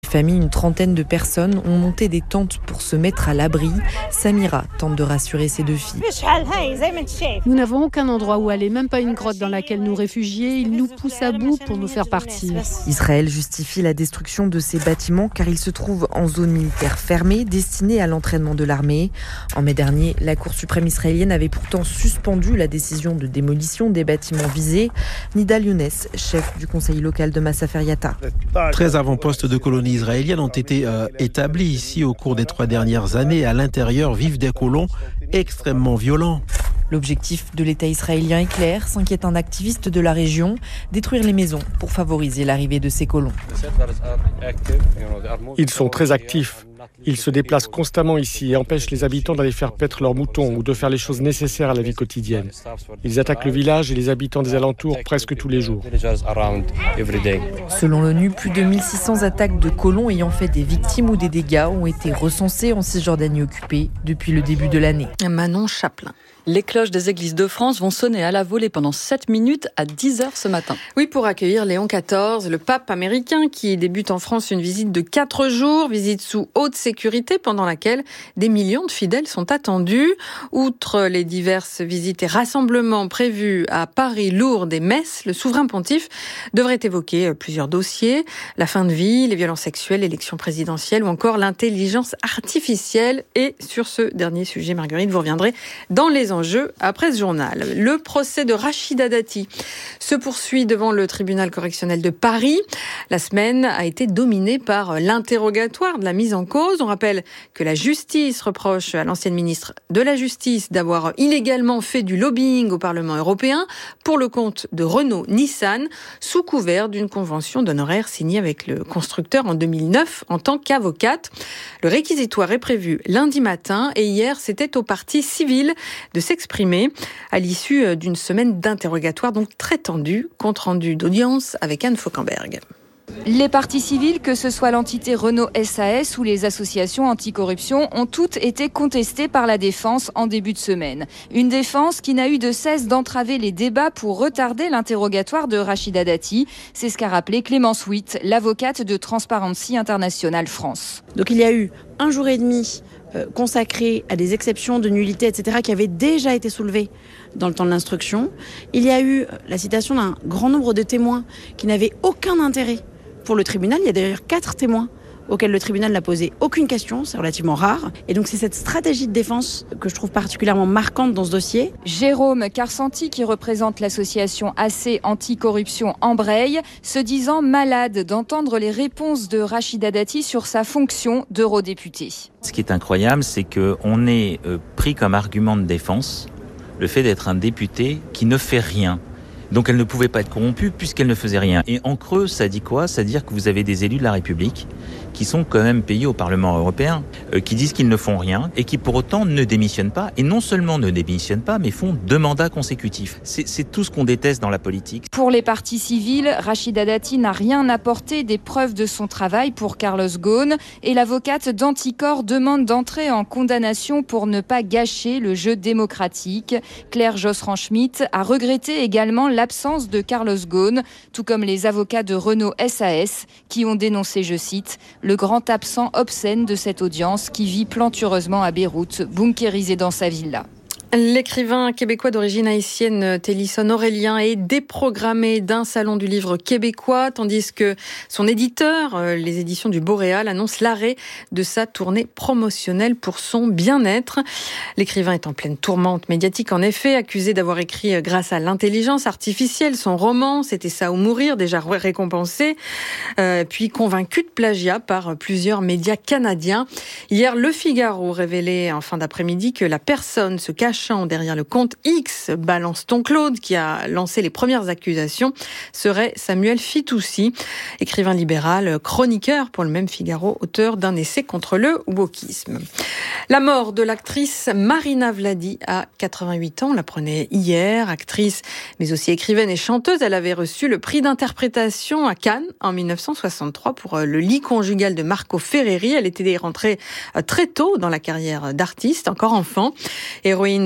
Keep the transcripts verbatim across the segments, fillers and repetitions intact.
famille, une trentaine de personnes, ont monté des tentes pour se mettre à l'abri. Samira tente de rassurer ses deux filles. Nous n'avons aucun endroit où aller, même pas une grotte dans laquelle nous réfugier. Ils nous poussent à bout pour nous faire partir. Israël justifie la destruction de ces bâtiments car ils se trouvent en zone militaire fermée, destinée à l'entraînement de l'armée. En mai dernier, la Cour suprême israélienne avait pourtant suspendu la décision de démolition des bâtiments visés. Nidal Younes, chef du conseil local de Masafer Yatta. treize avant-postes de colonies israéliennes ont été euh, établis ici au cours des trois dernières années. À l'intérieur vivent des colons extrêmement violents. L'objectif de l'État israélien est clair, s'inquiète un activiste de la région, détruire les maisons pour favoriser l'arrivée de ces colons. Ils sont très actifs. Ils se déplacent constamment ici et empêchent les habitants d'aller faire paître leurs moutons ou de faire les choses nécessaires à la vie quotidienne. Ils attaquent le village et les habitants des alentours presque tous les jours. Selon l'ONU, plus de mille six cents attaques de colons ayant fait des victimes ou des dégâts ont été recensées en Cisjordanie occupée depuis le début de l'année. Manon Chaplin. Les cloches des églises de France vont sonner à la volée pendant sept minutes à dix heures ce matin. Oui, pour accueillir Léon quatorze, le pape américain qui débute en France une visite de quatre jours, visite sous haute sécurité pendant laquelle des millions de fidèles sont attendus. Outre les diverses visites et rassemblements prévus à Paris, Lourdes et Metz, le souverain pontife devrait évoquer plusieurs dossiers, la fin de vie, les violences sexuelles, l'élection présidentielle ou encore l'intelligence artificielle. Et sur ce dernier sujet, Marguerite, vous reviendrez dans les enjeux après ce journal. Le procès de Rachida Dati se poursuit devant le tribunal correctionnel de Paris. La semaine a été dominée par l'interrogatoire de la mise en cause. On rappelle que la justice reproche à l'ancienne ministre de la Justice d'avoir illégalement fait du lobbying au Parlement européen pour le compte de Renault-Nissan sous couvert d'une convention d'honoraires signée avec le constructeur en deux mille neuf en tant qu'avocate. Le réquisitoire est prévu lundi matin et hier, c'était aux parties civiles de s'exprimer à l'issue d'une semaine d'interrogatoire donc très tendue, compte rendu d'audience avec Anne Fauquemberg. Les parties civiles, que ce soit l'entité Renault S A S ou les associations anticorruption, ont toutes été contestées par la défense en début de semaine. Une défense qui n'a eu de cesse d'entraver les débats pour retarder l'interrogatoire de Rachida Dati. C'est ce qu'a rappelé Clémence Witt, l'avocate de Transparency International France. Donc il y a eu un jour et demi consacré à des exceptions de nullité, et cetera, qui avaient déjà été soulevées dans le temps de l'instruction. Il y a eu la citation d'un grand nombre de témoins qui n'avaient aucun intérêt pour le tribunal. Il y a d'ailleurs quatre témoins auxquels le tribunal n'a posé aucune question, c'est relativement rare. Et donc c'est cette stratégie de défense que je trouve particulièrement marquante dans ce dossier. Jérôme Carsanti, qui représente l'association A C Anticorruption Embraye, se disant malade d'entendre les réponses de Rachida Dati sur sa fonction d'eurodéputée. Ce qui est incroyable, c'est qu'on est pris comme argument de défense le fait d'être un député qui ne fait rien. Donc elle ne pouvait pas être corrompue puisqu'elle ne faisait rien. Et en creux, ça dit quoi ? Ça veut dire que vous avez des élus de la République qui sont quand même payés au Parlement européen, euh, qui disent qu'ils ne font rien et qui pour autant ne démissionnent pas. Et non seulement ne démissionnent pas, mais font deux mandats consécutifs. C'est, c'est tout ce qu'on déteste dans la politique. Pour les parties civiles, Rachida Dati n'a rien apporté des preuves de son travail pour Carlos Ghosn. Et l'avocate d'Anticor demande d'entrer en condamnation pour ne pas gâcher le jeu démocratique. Claire Josserand-Schmitt a regretté également l'absence de Carlos Ghosn, tout comme les avocats de Renault S A S qui ont dénoncé, je cite, le grand absent obscène de cette audience qui vit plantureusement à Beyrouth, bunkérisé dans sa villa. L'écrivain québécois d'origine haïtienne Télisson Aurélien est déprogrammé d'un salon du livre québécois, tandis que son éditeur, les éditions du Boréal, annonce l'arrêt de sa tournée promotionnelle pour son bien-être. L'écrivain est en pleine tourmente médiatique, en effet, accusé d'avoir écrit grâce à l'intelligence artificielle son roman « C'était ça ou mourir », déjà récompensé, euh, puis convaincu de plagiat par plusieurs médias canadiens. Hier, Le Figaro révélait en fin d'après-midi que la personne se cache derrière le compte X, Balance ton Claude, qui a lancé les premières accusations, serait Samuel Fitoussi, écrivain libéral, chroniqueur pour le même Figaro, auteur d'un essai contre le wokisme. La mort de l'actrice Marina Vladi à quatre-vingt-huit ans, on l'apprenait hier, actrice mais aussi écrivaine et chanteuse. Elle avait reçu le prix d'interprétation à Cannes en dix-neuf cent soixante-trois pour le lit conjugal de Marco Ferreri. Elle était rentrée très tôt dans la carrière d'artiste, encore enfant, héroïne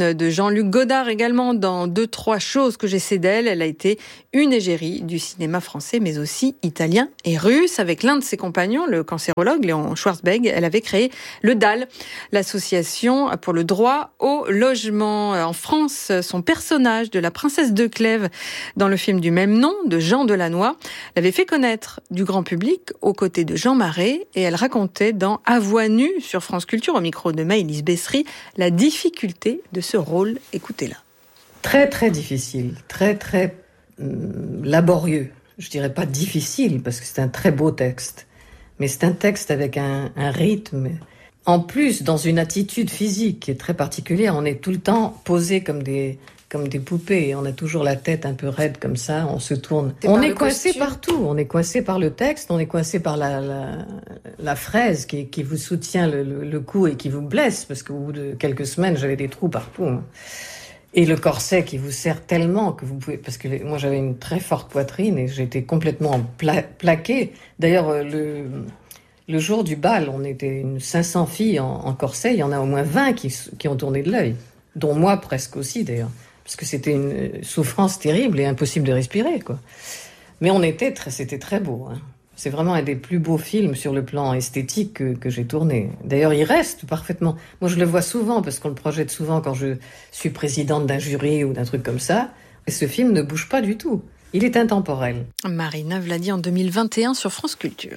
copine de Jean-Luc Godard également dans deux, trois choses que j'ai sais d'elle. Elle a été une égérie du cinéma français, mais aussi italien et russe. Avec l'un de ses compagnons, le cancérologue Léon Schwarzbeck, elle avait créé le D A L, l'association pour le droit au logement. En France, son personnage de la princesse de Clèves dans le film du même nom de Jean Delannoy l'avait fait connaître du grand public aux côtés de Jean Marais, et elle racontait dans À voix nue sur France Culture au micro de Maëlys Bessery la difficulté de ce rôle. Écoutez-la. Très très difficile, très très hum, laborieux. Je dirais pas difficile parce que c'est un très beau texte, mais c'est un texte avec un, un rythme. En plus, dans une attitude physique qui est très particulière, on est tout le temps posé comme des comme des poupées. On a toujours la tête un peu raide comme ça, on se tourne. C'est on est coincé costume. Partout. On est coincé par le texte, on est coincé par la, la, la fraise qui, qui vous soutient le, le, le cou et qui vous blesse, parce qu'au bout de quelques semaines, j'avais des trous partout. Et le corset qui vous serre tellement que vous pouvez... Parce que moi, j'avais une très forte poitrine et j'étais complètement pla, plaquée. D'ailleurs, le... Le jour du bal, on était une cinq cents filles en, en corset. Il y en a au moins vingt qui, qui ont tourné de l'œil, dont moi presque aussi d'ailleurs, parce que c'était une souffrance terrible et impossible de respirer, quoi. Mais on était très, c'était très beau. Hein. C'est vraiment un des plus beaux films sur le plan esthétique que, que j'ai tourné. D'ailleurs, il reste parfaitement. Moi, je le vois souvent parce qu'on le projette souvent quand je suis présidente d'un jury ou d'un truc comme ça. Et ce film ne bouge pas du tout. Il est intemporel. Marie Neuve l'a dit en deux mille vingt et un sur France Culture.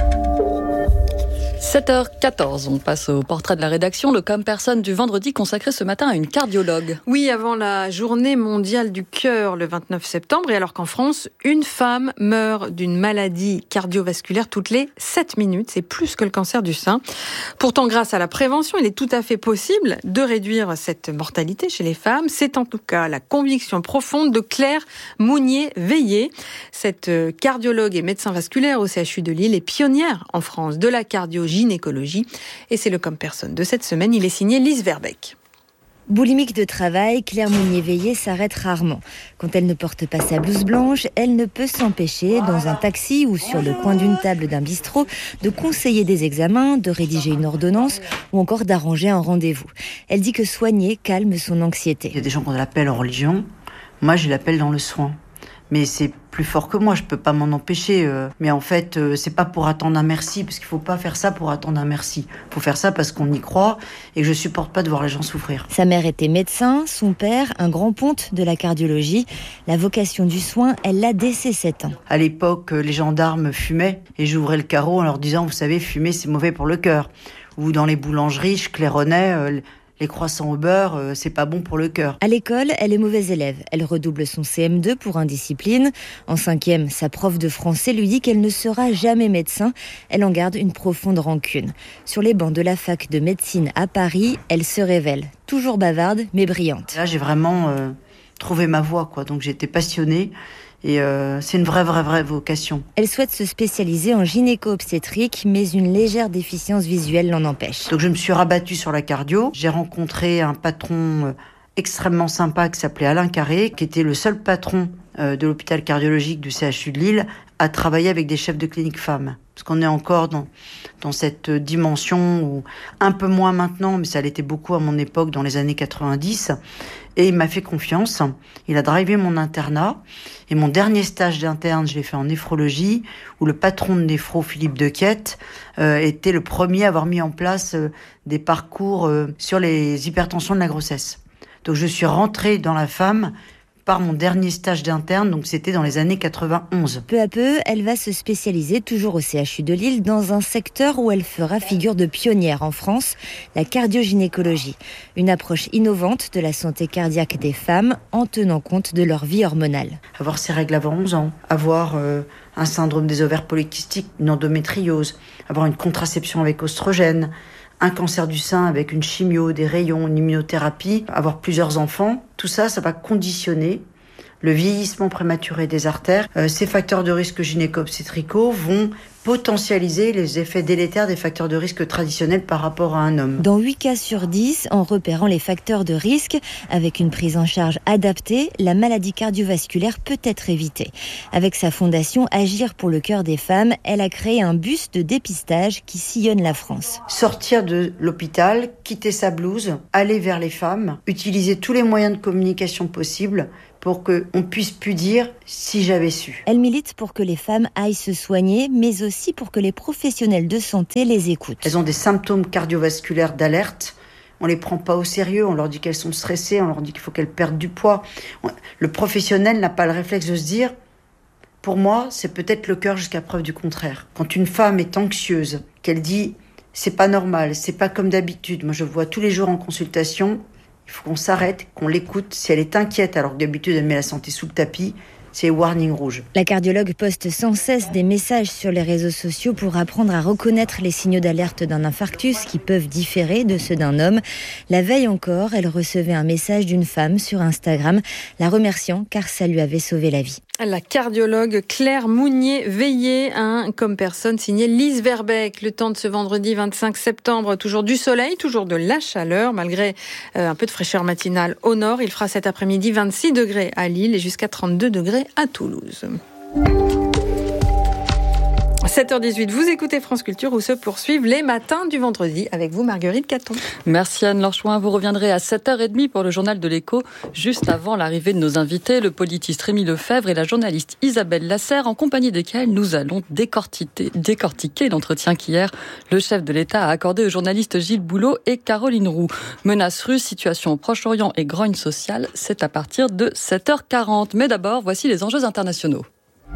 sept heures quatorze, on passe au portrait de la rédaction, le Comme Personne du vendredi consacré ce matin à une cardiologue. Oui, avant la journée mondiale du cœur le vingt-neuf septembre, et alors qu'en France, une femme meurt d'une maladie cardiovasculaire toutes les sept minutes, c'est plus que le cancer du sein. Pourtant, grâce à la prévention, il est tout à fait possible de réduire cette mortalité chez les femmes. C'est en tout cas la conviction profonde de Claire Mounier-Veillé. Cette cardiologue et médecin vasculaire au C H U de Lille est pionnière en France de la cardio-gynécologie. Et c'est le Comme Personne de cette semaine, il est signé Lise Verbeck. Boulimique de travail, Claire Mounier-Veillé s'arrête rarement. Quand elle ne porte pas sa blouse blanche, elle ne peut s'empêcher, dans un taxi ou sur le coin d'une table d'un bistrot, de conseiller des examens, de rédiger une ordonnance ou encore d'arranger un rendez-vous. Elle dit que soigner calme son anxiété. Il y a des gens qu'on l'appelle en religion, moi je l'appelle dans le soin. Mais c'est plus fort que moi, je peux pas m'en empêcher. Euh. Mais en fait, euh, c'est pas pour attendre un merci, parce qu'il faut pas faire ça pour attendre un merci. Il faut faire ça parce qu'on y croit et que je supporte pas de voir les gens souffrir. Sa mère était médecin, son père, un grand ponte de la cardiologie. La vocation du soin, elle l'a dès ses sept ans. À l'époque, les gendarmes fumaient et j'ouvrais le carreau en leur disant, vous savez, fumer c'est mauvais pour le cœur. Ou dans les boulangeries, je claironnais... Euh, Les croissants au beurre, euh, c'est pas bon pour le cœur. À l'école, elle est mauvaise élève. Elle redouble son C M deux pour indiscipline. En cinquième, sa prof de français lui dit qu'elle ne sera jamais médecin. Elle en garde une profonde rancune. Sur les bancs de la fac de médecine à Paris, elle se révèle. Toujours bavarde, mais brillante. Là, j'ai vraiment euh, trouvé ma voie, quoi. Donc j'étais passionnée. Et euh, c'est une vraie, vraie, vraie vocation. Elle souhaite se spécialiser en gynéco-obstétrique, mais une légère déficience visuelle l'en empêche. Donc je me suis rabattue sur la cardio. J'ai rencontré un patron extrêmement sympa qui s'appelait Alain Carré, qui était le seul patron euh, de l'hôpital cardiologique du C H U de Lille à travailler avec des chefs de clinique femmes. Parce qu'on est encore dans, dans cette dimension, où, un peu moins maintenant, mais ça l'était beaucoup à mon époque, dans les années quatre-vingt-dix. Et il m'a fait confiance. Il a drivé mon internat. Et mon dernier stage d'interne, je l'ai fait en néphrologie, où le patron de néphro, Philippe Dequette, euh, était le premier à avoir mis en place euh, des parcours euh, sur les hypertensions de la grossesse. Donc je suis rentrée dans la femme par mon dernier stage d'interne, donc c'était dans les années quatre-vingt-onze. Peu à peu, elle va se spécialiser toujours au C H U de Lille dans un secteur où elle fera figure de pionnière en France, la cardiogynécologie. Une approche innovante de la santé cardiaque des femmes en tenant compte de leur vie hormonale. Avoir ses règles avant onze ans, avoir euh, un syndrome des ovaires polykystiques, une endométriose, avoir une contraception avec oestrogène, un cancer du sein avec une chimio, des rayons, une immunothérapie, avoir plusieurs enfants, tout ça, ça va conditionner le vieillissement prématuré des artères. Euh, ces facteurs de risque gynéco-obstétricaux vont potentialiser les effets délétères des facteurs de risque traditionnels par rapport à un homme. Dans huit cas sur dix, en repérant les facteurs de risque, avec une prise en charge adaptée, la maladie cardiovasculaire peut être évitée. Avec sa fondation Agir pour le cœur des femmes, elle a créé un bus de dépistage qui sillonne la France. Sortir de l'hôpital, quitter sa blouse, aller vers les femmes, utiliser tous les moyens de communication possibles pour qu'on puisse plus dire « si j'avais su ». Elle milite pour que les femmes aillent se soigner, mais aussi pour que les professionnels de santé les écoutent. Elles ont des symptômes cardiovasculaires d'alerte. On les prend pas au sérieux, on leur dit qu'elles sont stressées, on leur dit qu'il faut qu'elles perdent du poids. Le professionnel n'a pas le réflexe de se dire « pour moi, c'est peut-être le cœur jusqu'à preuve du contraire ». Quand une femme est anxieuse, qu'elle dit « c'est pas normal, c'est pas comme d'habitude ». Moi, je vois tous les jours en consultation. Il faut qu'on s'arrête, qu'on l'écoute. Si elle est inquiète, alors que d'habitude elle met la santé sous le tapis, c'est warning rouge. La cardiologue poste sans cesse des messages sur les réseaux sociaux pour apprendre à reconnaître les signaux d'alerte d'un infarctus qui peuvent différer de ceux d'un homme. La veille encore, elle recevait un message d'une femme sur Instagram, la remerciant car ça lui avait sauvé la vie. La cardiologue Claire Mounier-Veillé, hein, comme personne signée Lise Verbeek. Le temps de ce vendredi vingt-cinq septembre, toujours du soleil, toujours de la chaleur, malgré euh, un peu de fraîcheur matinale au nord. Il fera cet après-midi vingt-six degrés à Lille et jusqu'à trente-deux degrés à Toulouse. sept heures dix-huit, vous écoutez France Culture où se poursuivent les matins du vendredi avec vous Marguerite Caton. Merci Anne Lorchouin, vous reviendrez à sept heures trente pour le journal de l'Écho, juste avant l'arrivée de nos invités, le politiste Rémi Lefebvre et la journaliste Isabelle Lasserre, en compagnie desquels nous allons décortiquer, décortiquer l'entretien qu'hier le chef de l'État a accordé aux journalistes Gilles Boulot et Caroline Roux. Menaces russes, situation au Proche-Orient et grogne sociale, c'est à partir de sept heures quarante. Mais d'abord, voici les enjeux internationaux.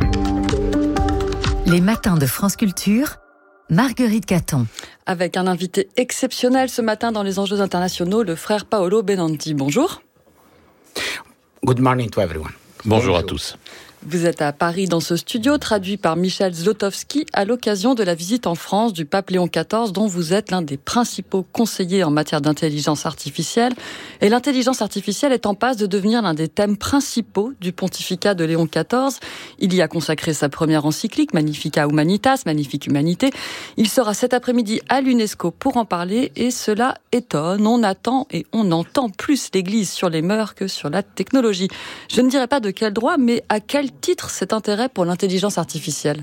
Les matins de France Culture, Marguerite Caton. Avec un invité exceptionnel ce matin dans les enjeux internationaux, le frère Paolo Benanti. Bonjour. Good morning to everyone. Bonjour à tous. Vous êtes à Paris dans ce studio, traduit par Michel Zlotowski, à l'occasion de la visite en France du pape Léon quatorze, dont vous êtes l'un des principaux conseillers en matière d'intelligence artificielle. Et l'intelligence artificielle est en passe de devenir l'un des thèmes principaux du pontificat de Léon quatorze. Il y a consacré sa première encyclique, Magnificat Humanitas, Magnifique Humanité. Il sera cet après-midi à l'UNESCO pour en parler, et cela étonne. On attend et on entend plus l'Église sur les mœurs que sur la technologie. Je ne dirais pas de quel droit, mais à quel titre cet intérêt pour l'intelligence artificielle?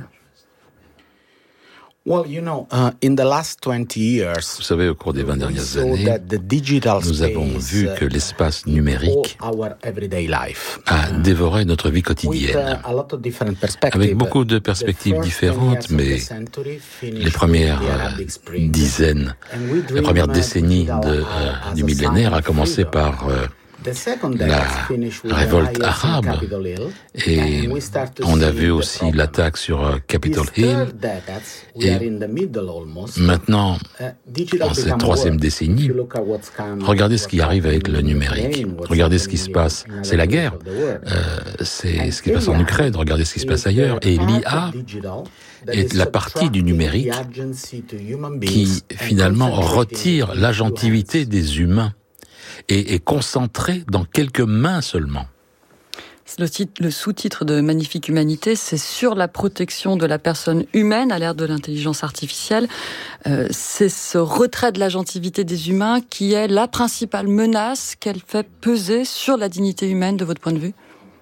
Vous savez, au cours des vingt dernières années, nous avons vu que l'espace numérique a dévoré notre vie quotidienne, avec beaucoup de perspectives différentes, mais les premières dizaines, les premières décennies de, euh, du millénaire a commencé par euh, la révolte arabe, et on a vu aussi l'attaque sur Capitol Hill, et maintenant, en cette troisième décennie, regardez ce qui arrive avec le numérique, regardez ce qui se passe, c'est la guerre, euh, c'est ce qui se passe en Ukraine, regardez ce qui se passe ailleurs, et l'I A est la partie du numérique qui finalement retire l'agentivité des humains et est concentré dans quelques mains seulement. Le, titre, le sous-titre de Magnifique Humanité, c'est sur la protection de la personne humaine à l'ère de l'intelligence artificielle. Euh, c'est ce retrait de l'agentivité des humains qui est la principale menace qu'elle fait peser sur la dignité humaine de votre point de vue?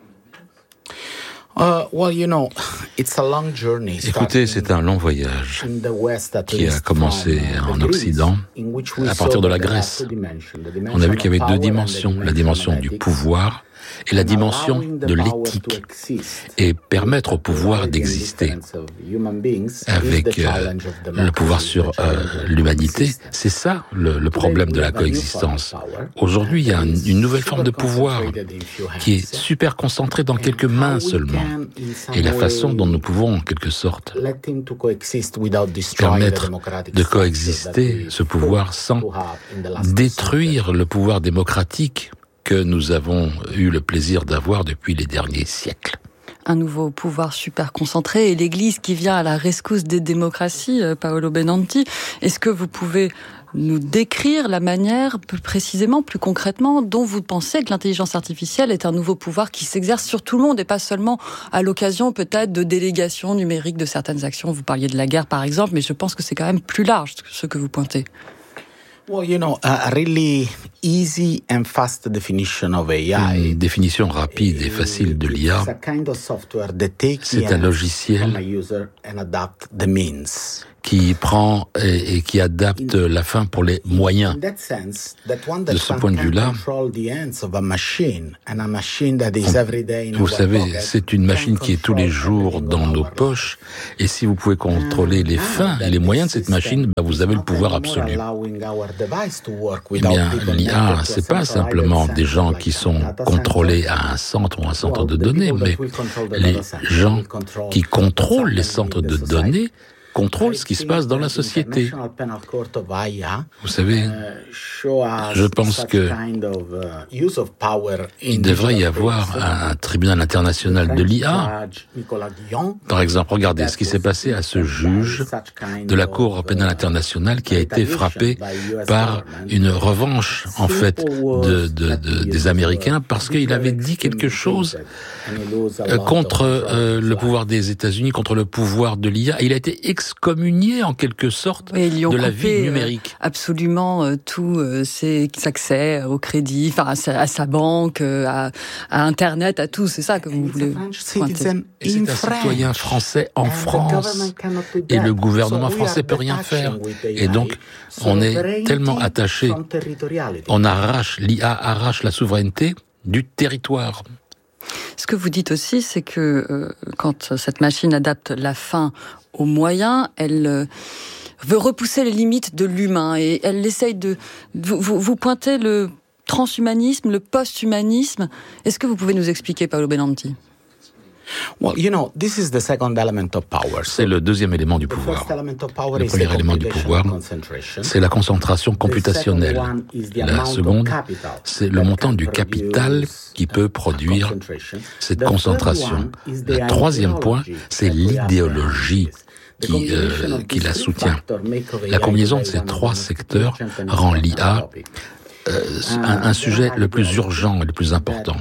Uh, well, you know, it's a long journey. Écoutez, c'est un long voyage qui a commencé en Occident à partir de la Grèce. On a vu qu'il y avait deux dimensions, la dimension du pouvoir et la dimension de l'éthique, et permettre au pouvoir d'exister avec euh, le pouvoir sur euh, l'humanité. C'est ça le, le problème de la coexistence. Aujourd'hui, il y a un, une nouvelle forme de pouvoir qui est super concentrée dans quelques mains seulement, et la façon dont nous pouvons en quelque sorte permettre de coexister ce pouvoir sans détruire le pouvoir démocratique que nous avons eu le plaisir d'avoir depuis les derniers siècles. Un nouveau pouvoir super concentré et l'Église qui vient à la rescousse des démocraties, Paolo Benanti. Est-ce que vous pouvez nous décrire la manière, plus précisément, plus concrètement, dont vous pensez que l'intelligence artificielle est un nouveau pouvoir qui s'exerce sur tout le monde et pas seulement à l'occasion peut-être de délégations numériques de certaines actions. Vous parliez de la guerre par exemple, mais je pense que c'est quand même plus large ce que vous pointez. Well, you know, a really easy and fast definition of A I. Une définition rapide et facile de l'I A, c'est un logiciel qui prend et, et qui adapte la fin pour les moyens. De ce point de vue-là, on, vous savez, c'est une machine qui est tous les jours dans nos poches, et si vous pouvez contrôler les fins et les moyens de cette machine, bah vous avez le pouvoir absolu. Eh bien, l'I A, c'est pas simplement des gens qui sont contrôlés à un centre ou un centre de données, mais les gens qui contrôlent les centres de données contrôle ce qui se passe dans la société. Vous savez, je pense que il devrait y avoir un tribunal international de l'I A. Par exemple, regardez ce qui s'est passé à ce juge de la Cour pénale internationale qui a été frappé par une revanche, en fait, de, de, de, des Américains parce qu'il avait dit quelque chose contre euh, le pouvoir des États-Unis, contre le pouvoir de l'I A. Il a été excommunié en quelque sorte oui, de la vie numérique. Absolument euh, tous euh, ses accès au crédit, enfin à sa, à sa banque, euh, à, à Internet, à tout. C'est ça que vous voulez pointer. Et c'est un citoyen français en France et le gouvernement français peut rien faire. Et donc on est tellement attaché, on arrache, l'I A arrache la souveraineté du territoire. Ce que vous dites aussi, c'est que euh, quand cette machine adapte la fin aux moyens, elle euh, veut repousser les limites de l'humain et elle essaye de... Vous, vous, vous pointez le transhumanisme, le post-humanisme. Est-ce que vous pouvez nous expliquer, Paolo Benanti ? Well, you know, this is the second element of power. C'est le deuxième élément du pouvoir. Le premier élément du pouvoir, c'est la concentration computationnelle. La seconde, c'est le montant du capital qui peut produire cette concentration. Le troisième point, c'est l'idéologie qui, euh, qui la soutient. La combinaison de ces trois secteurs rend l'I A Euh, un, un sujet le plus urgent et le plus important.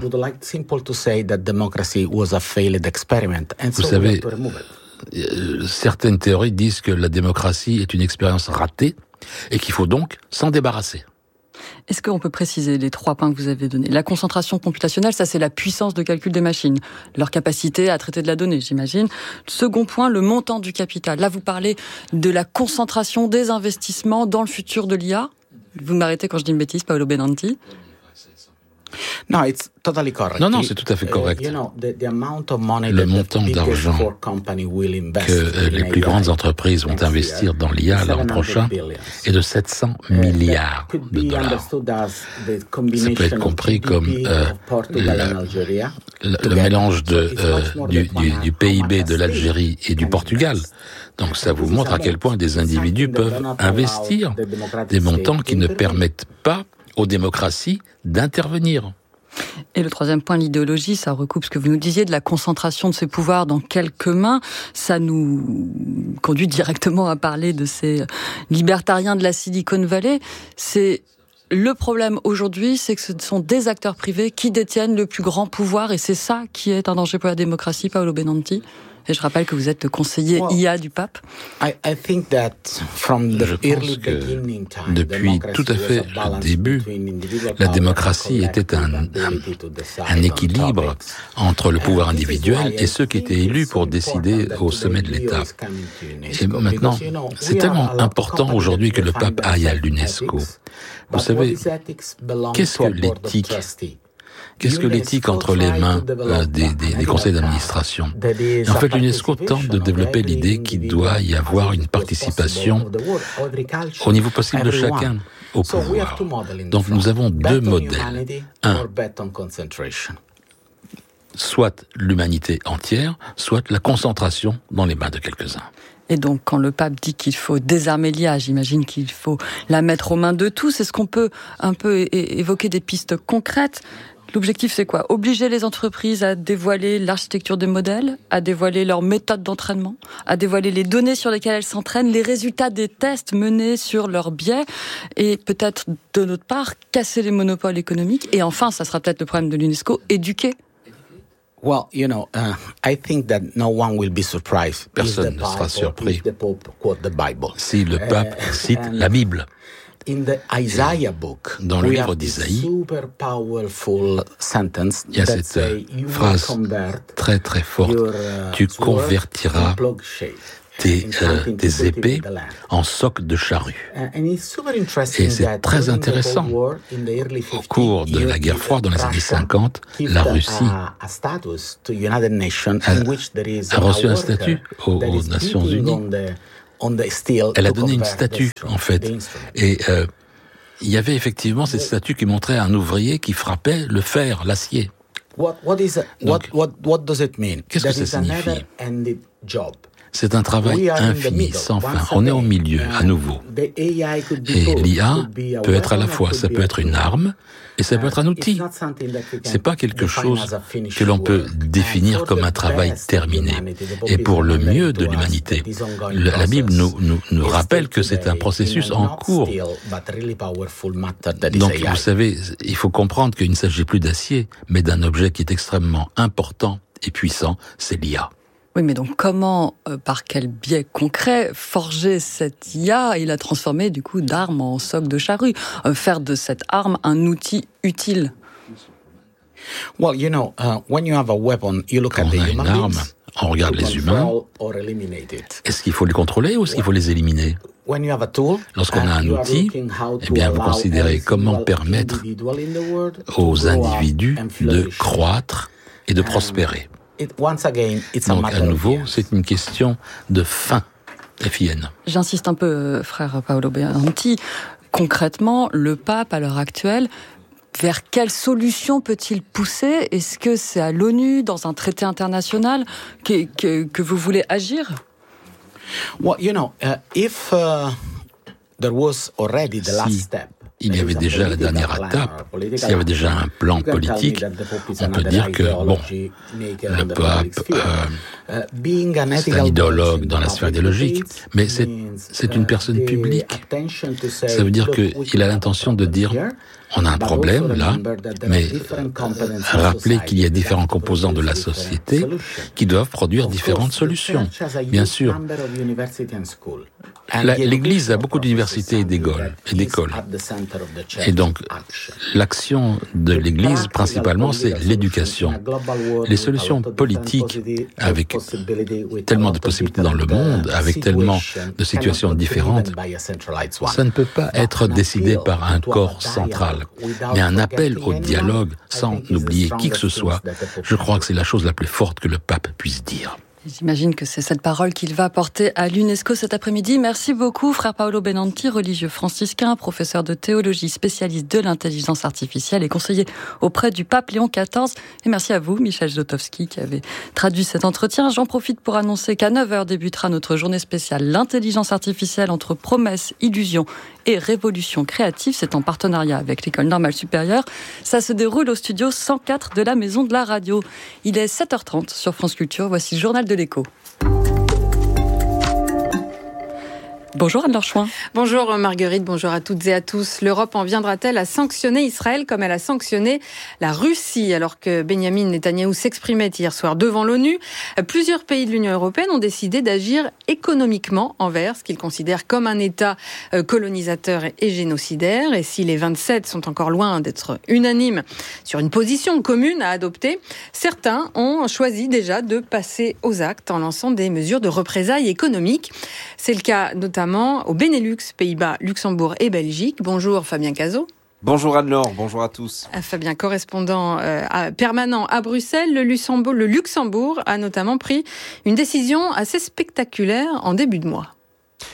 Vous savez, euh, certaines théories disent que la démocratie est une expérience ratée et qu'il faut donc s'en débarrasser. Est-ce qu'on peut préciser les trois points que vous avez donnés ? La concentration computationnelle, ça c'est la puissance de calcul des machines, leur capacité à traiter de la donnée, j'imagine. Second point, le montant du capital. Là, vous parlez de la concentration des investissements dans le futur de l'I A. Vous m'arrêtez quand je dis une bêtise, Paolo Benanti. No, it's totally correct. Non, non, c'est tout à fait correct. Uh, you know, the, the amount of money le montant d'argent que les plus grandes entreprises vont investir dans l'I A l'an prochain est de sept cents milliards de dollars. Ça peut être compris comme euh, le, le, le mélange de, euh, du, du, du P I B de l'Algérie et du Portugal. Donc ça vous montre à quel point des individus peuvent investir des montants qui ne permettent pas aux démocraties d'intervenir. Et le troisième point, l'idéologie, ça recoupe ce que vous nous disiez de la concentration de ces pouvoirs dans quelques mains. Ça nous conduit directement à parler de ces libertariens de la Silicon Valley. C'est le problème aujourd'hui, c'est que ce sont des acteurs privés qui détiennent le plus grand pouvoir et c'est ça qui est un danger pour la démocratie, Paolo Benanti. Et je rappelle que vous êtes le conseiller I A du pape. Je pense que depuis tout à fait le début, la démocratie était un, un, un équilibre entre le pouvoir individuel et ceux qui étaient élus pour décider au sommet de l'État. Et maintenant, c'est tellement important aujourd'hui que le pape aille à l'UNESCO. Vous savez, qu'est-ce que l'éthique ? Qu'est-ce que l'éthique entre les mains euh, des, des, des conseils d'administration ? En fait, l'UNESCO tente de développer l'idée qu'il doit y avoir une participation au niveau possible de chacun au pouvoir. Donc nous avons deux modèles. Un, soit l'humanité entière, soit la concentration dans les mains de quelques-uns. Et donc, quand le pape dit qu'il faut désarmer l'I A, j'imagine qu'il faut la mettre aux mains de tous. Est-ce qu'on peut un peu é- évoquer des pistes concrètes ? L'objectif, c'est quoi? Obliger les entreprises à dévoiler l'architecture des modèles, à dévoiler leurs méthodes d'entraînement, à dévoiler les données sur lesquelles elles s'entraînent, les résultats des tests menés sur leurs biais, et peut-être, de notre part, casser les monopoles économiques. Et enfin, ça sera peut-être le problème de l'UNESCO, éduquer. Well, you know, uh, I think that no one will be surprised. Personne ne sera surpris si le pape cite la Bible. Dans le livre d'Isaïe, il y a cette phrase très très forte: tu convertiras tes, euh, tes épées en socs de charrue. Et c'est très intéressant. Au cours de la guerre froide, dans les années cinquante, la Russie a, a reçu un statut aux, aux Nations Unies. Elle a donné une statue, en fait. Et euh, il y avait effectivement cette statue qui montrait un ouvrier qui frappait le fer, l'acier. Donc, qu'est-ce que ça signifie? C'est un travail infini, sans fin. On est au milieu, à nouveau. Et l'I A peut être à la fois, ça peut être une arme, et ça peut être un outil. C'est pas quelque chose que l'on peut définir comme un travail terminé. Et pour le mieux de l'humanité, la Bible nous, nous, nous rappelle que c'est un processus en cours. Donc, vous savez, il faut comprendre qu'il ne s'agit plus d'acier, mais d'un objet qui est extrêmement important et puissant, c'est l'I A. Oui, mais donc comment, euh, par quel biais concret, forger cette I A et la transformer du coup d'arme en soc de charrue, euh, faire de cette arme un outil utile? Well, you know, uh, when you have a weapon, you look at the human beings. On regarde les humains. Est-ce qu'il faut les contrôler ou est-ce qu'il faut les éliminer? Lorsqu'on a un outil, eh bien, vous considérez comment permettre aux individus de croître et de prospérer. Donc, à nouveau, c'est une question de fin, F I N. J'insiste un peu, frère Paolo Benanti. Concrètement, le pape, à l'heure actuelle, vers quelle solution peut-il pousser? Est-ce que c'est à l'ONU, dans un traité international, que, que, que vous voulez agir? Well, you know, uh, if uh, there was already the last step. Il y avait déjà la dernière étape, s'il y avait déjà un plan politique, on peut dire que, bon, le pape, euh, c'est un idéologue dans la sphère idéologique, mais c'est, c'est une personne publique. Ça veut dire qu'il a l'intention de dire, on a un problème là, mais rappeler qu'il y a différents composants de la société qui doivent produire différentes solutions. Bien sûr, la, l'Église a beaucoup d'universités et d'écoles, et d'écoles. Et donc, l'action de l'Église, principalement, c'est l'éducation. Les solutions politiques, avec tellement de possibilités dans le monde, avec tellement de situations différentes, ça ne peut pas être décidé par un corps central, mais un appel au dialogue, sans oublier qui que ce soit. Je crois que c'est la chose la plus forte que le pape puisse dire. J'imagine que c'est cette parole qu'il va porter à l'UNESCO cet après-midi. Merci beaucoup, frère Paolo Benanti, religieux franciscain, professeur de théologie, spécialiste de l'intelligence artificielle et conseiller auprès du pape Léon quatorze. Et merci à vous, Michel Zlotowski, qui avait traduit cet entretien. J'en profite pour annoncer qu'à neuf heures débutera notre journée spéciale L'intelligence artificielle entre promesses, illusions et révolution créative. C'est en partenariat avec l'École normale supérieure. Ça se déroule au studio cent quatre de la Maison de la Radio. Il est sept heures trente sur France Culture. Voici le journal de l'Écho. Bonjour Anne-Laure Chouin. Bonjour Marguerite, bonjour à toutes et à tous. L'Europe en viendra-t-elle à sanctionner Israël comme elle a sanctionné la Russie? Alors que Benyamin Netanyahou s'exprimait hier soir devant l'ONU, plusieurs pays de l'Union européenne ont décidé d'agir économiquement envers ce qu'ils considèrent comme un État colonisateur et génocidaire. Et si les vingt-sept sont encore loin d'être unanimes sur une position commune à adopter, certains ont choisi déjà de passer aux actes en lançant des mesures de représailles économiques. C'est le cas notamment au Benelux, Pays-Bas, Luxembourg et Belgique. Bonjour Fabien Cazot. Bonjour Anne-Laure, bonjour à tous. Fabien, correspondant euh, à, permanent à Bruxelles, le Luxembourg, le Luxembourg a notamment pris une décision assez spectaculaire en début de mois.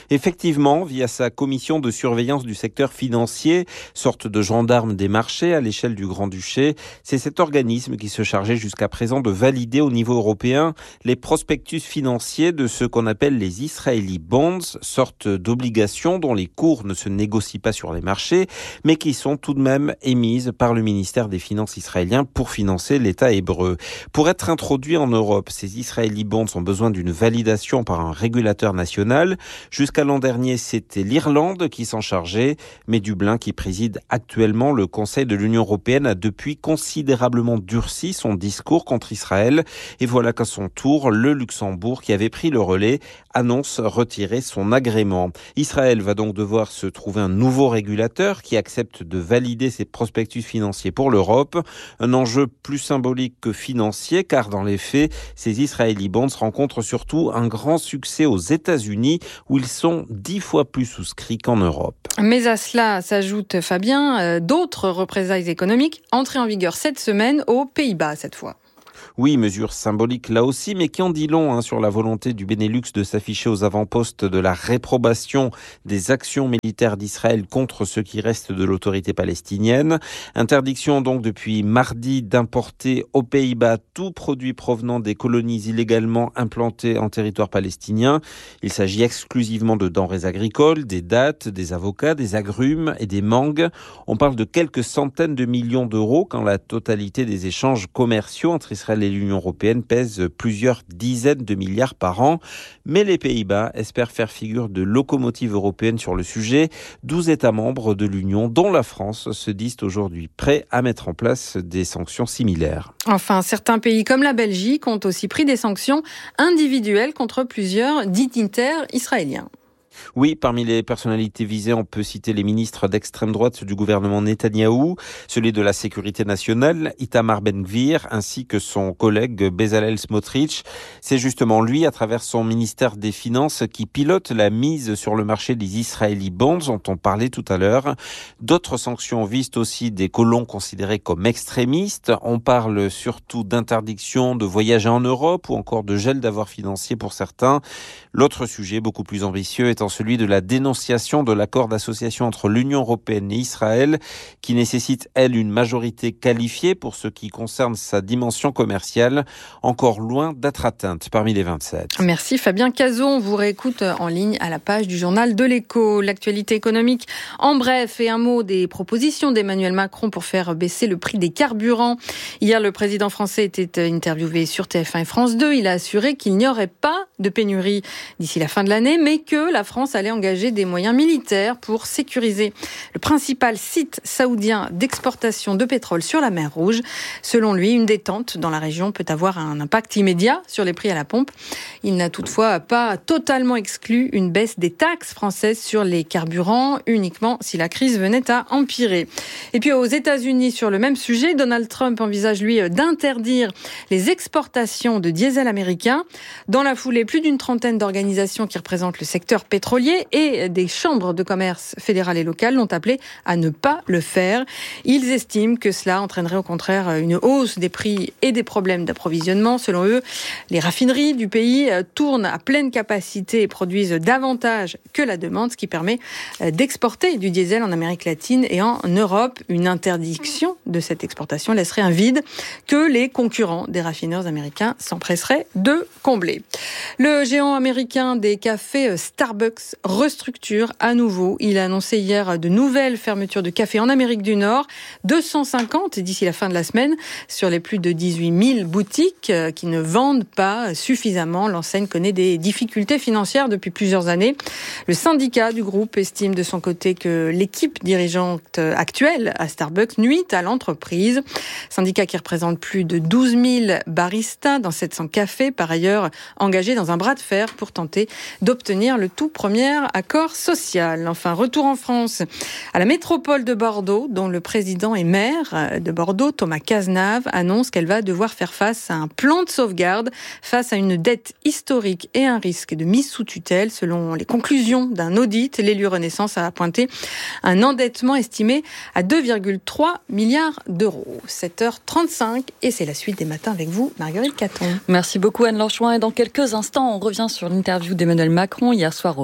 Effectivement, via sa commission de surveillance du secteur financier, sorte de gendarme des marchés à l'échelle du Grand-Duché, c'est cet organisme qui se chargeait jusqu'à présent de valider au niveau européen les prospectus financiers de ce qu'on appelle les Israeli Bonds, sorte d'obligations dont les cours ne se négocient pas sur les marchés, mais qui sont tout de même émises par le ministère des Finances israélien pour financer l'État hébreu. Pour être introduits en Europe, ces Israeli Bonds ont besoin d'une validation par un régulateur national. Jusqu'à l'an dernier, c'était l'Irlande qui s'en chargeait, mais Dublin, qui préside actuellement le Conseil de l'Union européenne, a depuis considérablement durci son discours contre Israël. Et voilà qu'à son tour, le Luxembourg, qui avait pris le relais, annonce retirer son agrément. Israël va donc devoir se trouver un nouveau régulateur qui accepte de valider ses prospectus financiers pour l'Europe. Un enjeu plus symbolique que financier, car dans les faits, ces Israeli Bonds rencontrent surtout un grand succès aux États-Unis, où ils sont dix fois plus souscrits qu'en Europe. Mais à cela s'ajoutent, Fabien, euh, d'autres représailles économiques entrées en vigueur cette semaine aux Pays-Bas cette fois. Oui, mesure symbolique là aussi, mais qui en dit long hein, sur la volonté du Benelux de s'afficher aux avant-postes de la réprobation des actions militaires d'Israël contre ce qui reste de l'autorité palestinienne. Interdiction donc depuis mardi d'importer aux Pays-Bas tout produit provenant des colonies illégalement implantées en territoire palestinien. Il s'agit exclusivement de denrées agricoles, des dattes, des avocats, des agrumes et des mangues. On parle de quelques centaines de millions d'euros quand la totalité des échanges commerciaux entre Israël et l'Union européenne pèse plusieurs dizaines de milliards par an. Mais les Pays-Bas espèrent faire figure de locomotive européenne sur le sujet. douze États membres de l'Union, dont la France, se disent aujourd'hui prêts à mettre en place des sanctions similaires. Enfin, certains pays comme la Belgique ont aussi pris des sanctions individuelles contre plusieurs dignitaires israéliens. Oui, parmi les personnalités visées, on peut citer les ministres d'extrême droite du gouvernement Netanyahou, celui de la sécurité nationale, Itamar Ben-Gvir, ainsi que son collègue Bezalel Smotrich. C'est justement lui, à travers son ministère des Finances, qui pilote la mise sur le marché des Israeli Bonds, dont on parlait tout à l'heure. D'autres sanctions visent aussi des colons considérés comme extrémistes. On parle surtout d'interdiction de voyager en Europe ou encore de gel d'avoirs financiers pour certains. L'autre sujet, beaucoup plus ambitieux, étant celui de la dénonciation de l'accord d'association entre l'Union européenne et Israël, qui nécessite, elle, une majorité qualifiée pour ce qui concerne sa dimension commerciale, encore loin d'être atteinte parmi les vingt-sept. Merci Fabien Cazot. On vous réécoute en ligne à la page du journal de l'Écho. L'actualité économique en bref et un mot des propositions d'Emmanuel Macron pour faire baisser le prix des carburants. Hier, le président français était interviewé sur T F un et France deux. Il a assuré qu'il n'y aurait pas de pénurie d'ici la fin de l'année, mais que la France allait engager des moyens militaires pour sécuriser le principal site saoudien d'exportation de pétrole sur la mer Rouge. Selon lui, une détente dans la région peut avoir un impact immédiat sur les prix à la pompe. Il n'a toutefois pas totalement exclu une baisse des taxes françaises sur les carburants, uniquement si la crise venait à empirer. Et puis aux États-Unis, sur le même sujet, Donald Trump envisage, lui, d'interdire les exportations de diesel américain. Dans la foulée, plus d'une trentaine d'organisations qui représentent le secteur pétrolier et des chambres de commerce fédérales et locales l'ont appelé à ne pas le faire. Ils estiment que cela entraînerait au contraire une hausse des prix et des problèmes d'approvisionnement. Selon eux, les raffineries du pays tournent à pleine capacité et produisent davantage que la demande, ce qui permet d'exporter du diesel en Amérique latine et en Europe. Une interdiction de cette exportation laisserait un vide que les concurrents des raffineurs américains s'empresseraient de combler. Le géant américain des cafés Starbucks restructure à nouveau. Il a annoncé hier de nouvelles fermetures de cafés en Amérique du Nord, deux cent cinquante d'ici la fin de la semaine, sur les plus de dix-huit mille boutiques qui ne vendent pas suffisamment. L'enseigne connaît des difficultés financières depuis plusieurs années. Le syndicat du groupe estime de son côté que l'équipe dirigeante actuelle à Starbucks nuit à l'entreprise. Syndicat qui représente plus de douze mille baristas dans sept cents cafés, par ailleurs engagés dans un bras de fer pour tenter d'obtenir le tout premier accord social. Enfin, retour en France à la métropole de Bordeaux, dont le président et maire de Bordeaux, Thomas Cazenave, annonce qu'elle va devoir faire face à un plan de sauvegarde face à une dette historique et un risque de mise sous tutelle. Selon les conclusions d'un audit, l'élu Renaissance a pointé un endettement estimé à deux virgule trois milliards d'euros. sept heures trente-cinq et c'est la suite des matins avec vous, Marguerite Caton. Merci beaucoup Anne Lanchouin. Et dans quelques instants, on revient sur l'interview d'Emmanuel Macron hier soir au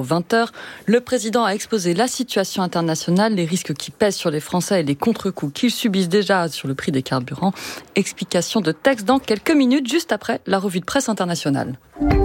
vingt heures. Le président a exposé la situation internationale, les risques qui pèsent sur les Français et les contre-coups qu'ils subissent déjà sur le prix des carburants. Explication de texte dans quelques minutes, juste après la revue de presse internationale.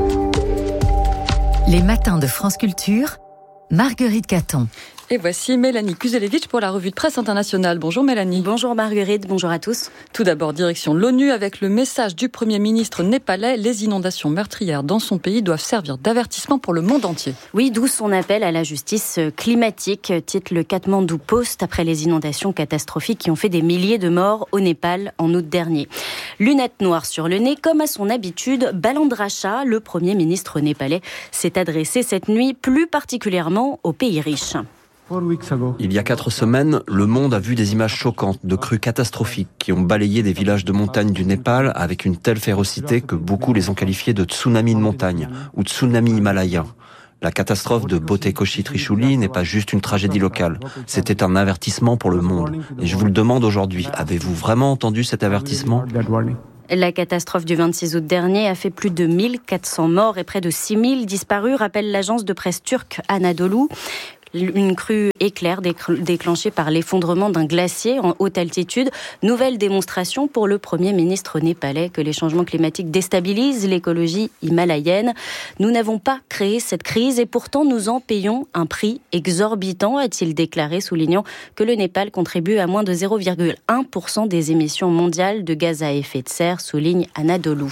Les matins de France Culture, Marguerite Caton. Et voici Mélanie Kuzelevitch pour la revue de presse internationale. Bonjour Mélanie. Bonjour Marguerite, bonjour à tous. Tout d'abord, direction l'ONU avec le message du Premier ministre népalais. Les inondations meurtrières dans son pays doivent servir d'avertissement pour le monde entier. Oui, d'où son appel à la justice climatique, titre le Kathmandu Post, après les inondations catastrophiques qui ont fait des milliers de morts au Népal en août dernier. Lunettes noires sur le nez, comme à son habitude, Balandra Shah, le Premier ministre népalais, s'est adressé cette nuit plus particulièrement aux pays riches. Il y a quatre semaines, le monde a vu des images choquantes de crues catastrophiques qui ont balayé des villages de montagne du Népal avec une telle férocité que beaucoup les ont qualifiés de tsunami de montagne ou tsunami himalayen. La catastrophe de Botekoshi-Trishuli n'est pas juste une tragédie locale, c'était un avertissement pour le monde. Et je vous le demande aujourd'hui, avez-vous vraiment entendu cet avertissement ? La catastrophe du vingt-six août dernier a fait plus de mille quatre cents morts et près de six mille disparus, rappelle l'agence de presse turque Anadolu. Une crue éclair déclenchée par l'effondrement d'un glacier en haute altitude. Nouvelle démonstration pour le Premier ministre népalais que les changements climatiques déstabilisent l'écologie himalayenne. Nous n'avons pas créé cette crise et pourtant nous en payons un prix exorbitant, a-t-il déclaré, soulignant que le Népal contribue à moins de zéro virgule un pour cent des émissions mondiales de gaz à effet de serre, souligne Anadolu.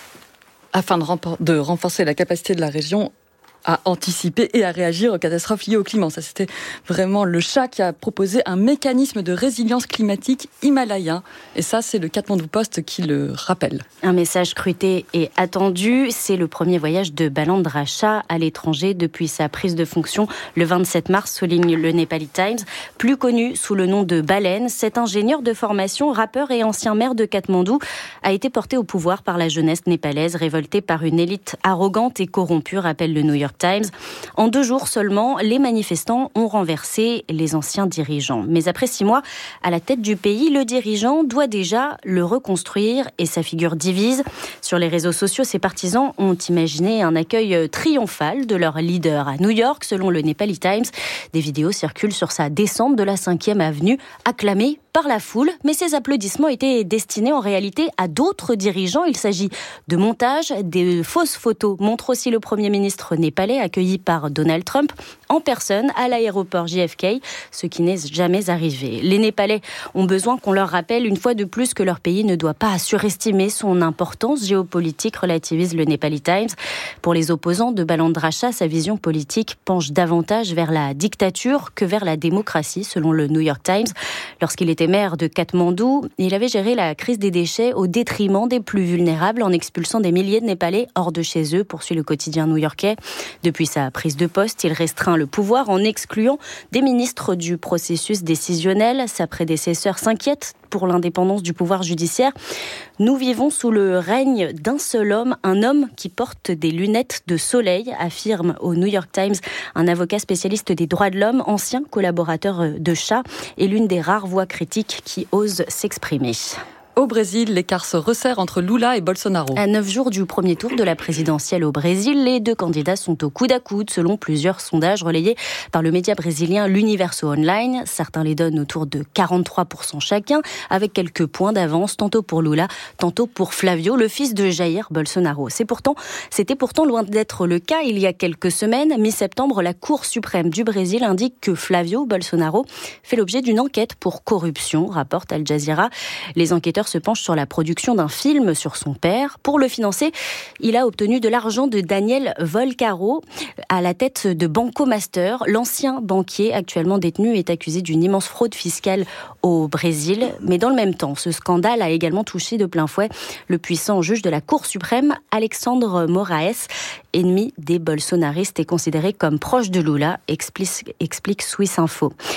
Afin de, rempor- de renforcer la capacité de la région à anticiper et à réagir aux catastrophes liées au climat. Ça, c'était vraiment le Shah qui a proposé un mécanisme de résilience climatique himalayen. Et ça, c'est le Kathmandu Post qui le rappelle. Un message scruté et attendu. C'est le premier voyage de Balandra Shah à l'étranger depuis sa prise de fonction le vingt-sept mars, souligne le Nepali Times. Plus connu sous le nom de Baleine, cet ingénieur de formation, rappeur et ancien maire de Katmandou, a été porté au pouvoir par la jeunesse népalaise, révoltée par une élite arrogante et corrompue, rappelle le New York Times. En deux jours seulement, les manifestants ont renversé les anciens dirigeants. Mais après six mois, à la tête du pays, le dirigeant doit déjà le reconstruire et sa figure divise. Sur les réseaux sociaux, ses partisans ont imaginé un accueil triomphal de leur leader à New York, selon le Nepali Times. Des vidéos circulent sur sa descente de la cinquième avenue, acclamée par la foule, mais ces applaudissements étaient destinés en réalité à d'autres dirigeants. Il s'agit de montages. Des fausses photos montrent aussi le Premier ministre népalais accueilli par Donald Trump en personne à l'aéroport J F K, ce qui n'est jamais arrivé. Les Népalais ont besoin qu'on leur rappelle une fois de plus que leur pays ne doit pas surestimer son importance géopolitique, relativise le Nepali Times. Pour les opposants de Balandra Shah, sa vision politique penche davantage vers la dictature que vers la démocratie, selon le New York Times. Lorsqu'il était maire de Katmandou, il avait géré la crise des déchets au détriment des plus vulnérables en expulsant des milliers de Népalais hors de chez eux, poursuit le quotidien new-yorkais. Depuis sa prise de poste, il restreint le pouvoir en excluant des ministres du processus décisionnel. Sa prédécesseur s'inquiète pour l'indépendance du pouvoir judiciaire. Nous vivons sous le règne d'un seul homme, un homme qui porte des lunettes de soleil, affirme au New York Times un avocat spécialiste des droits de l'homme, ancien collaborateur de Shah et l'une des rares voix critiques qui osent s'exprimer. Au Brésil, l'écart se resserre entre Lula et Bolsonaro. À neuf jours du premier tour de la présidentielle au Brésil, les deux candidats sont au coude à coude, selon plusieurs sondages relayés par le média brésilien l'Universo Online. Certains les donnent autour de quarante-trois pour cent chacun, avec quelques points d'avance, tantôt pour Lula, tantôt pour Flavio, le fils de Jair Bolsonaro. C'est pourtant, c'était pourtant loin d'être le cas il y a quelques semaines. Mi-septembre, la Cour suprême du Brésil indique que Flavio Bolsonaro fait l'objet d'une enquête pour corruption, rapporte Al Jazeera. Les enquêteurs se penche sur la production d'un film sur son père. Pour le financer, il a obtenu de l'argent de Daniel Volcaro à la tête de Banco Master. L'ancien banquier actuellement détenu est accusé d'une immense fraude fiscale au Brésil. Mais dans le même temps, ce scandale a également touché de plein fouet le puissant juge de la Cour suprême, Alexandre Moraes, ennemi des bolsonaristes et considéré comme proche de Lula, explique, explique Swiss Info.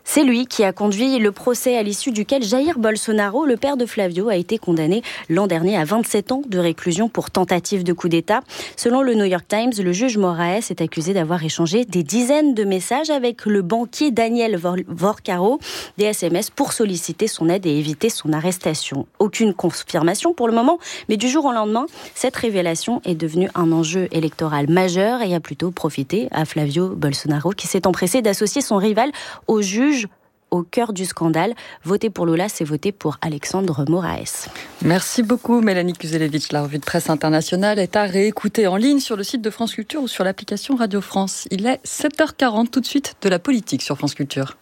C'est lui qui a conduit le procès à l'issue duquel Jair Bolsonaro, le père de Flavio, a été condamné l'an dernier à vingt-sept ans de réclusion pour tentative de coup d'État. Selon le New York Times, le juge Moraes est accusé d'avoir échangé des dizaines de messages avec le banquier Daniel Vorcaro, des S M S pour solliciter son aide et éviter son arrestation. Aucune confirmation pour le moment, mais du jour au lendemain, cette révélation est devenue un enjeu électoral majeur et a plutôt profité à Flavio Bolsonaro qui s'est empressé d'associer son rival au juge au cœur du scandale. Voter pour Lula, c'est voter pour Alexandre Moraes. Merci beaucoup Mélanie Kuzelevic. La revue de presse internationale est à réécouter en ligne sur le site de France Culture ou sur l'application Radio France. Il est sept heures quarante, tout de suite de la politique sur France Culture.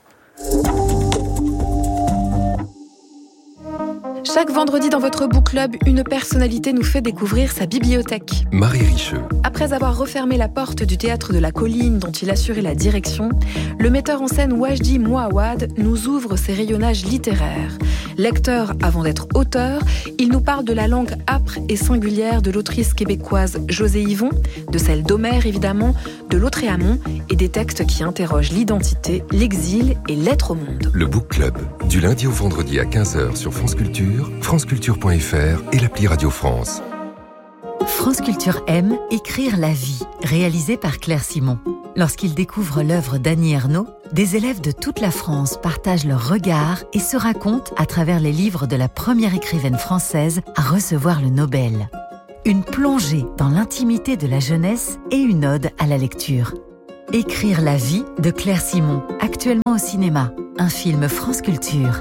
Chaque vendredi dans votre book club, une personnalité nous fait découvrir sa bibliothèque. Marie Richeux. Après avoir refermé la porte du théâtre de la Colline dont il assurait la direction, le metteur en scène Wajdi Mouawad nous ouvre ses rayonnages littéraires. Lecteur avant d'être auteur, il nous parle de la langue âpre et singulière de l'autrice québécoise José Yvon, de celle d'Homère évidemment, de Lautréamont et des textes qui interrogent l'identité, l'exil et l'être au monde. Le book club, du lundi au vendredi à quinze heures sur France Culture, franceculture point f r et l'appli Radio France. France Culture aime écrire la vie, réalisé par Claire Simon. Lorsqu'ils découvrent l'œuvre d'Annie Ernaux, des élèves de toute la France partagent leurs regards et se racontent à travers les livres de la première écrivaine française à recevoir le Nobel. Une plongée dans l'intimité de la jeunesse et une ode à la lecture. Écrire la vie de Claire Simon, actuellement au cinéma, un film France Culture.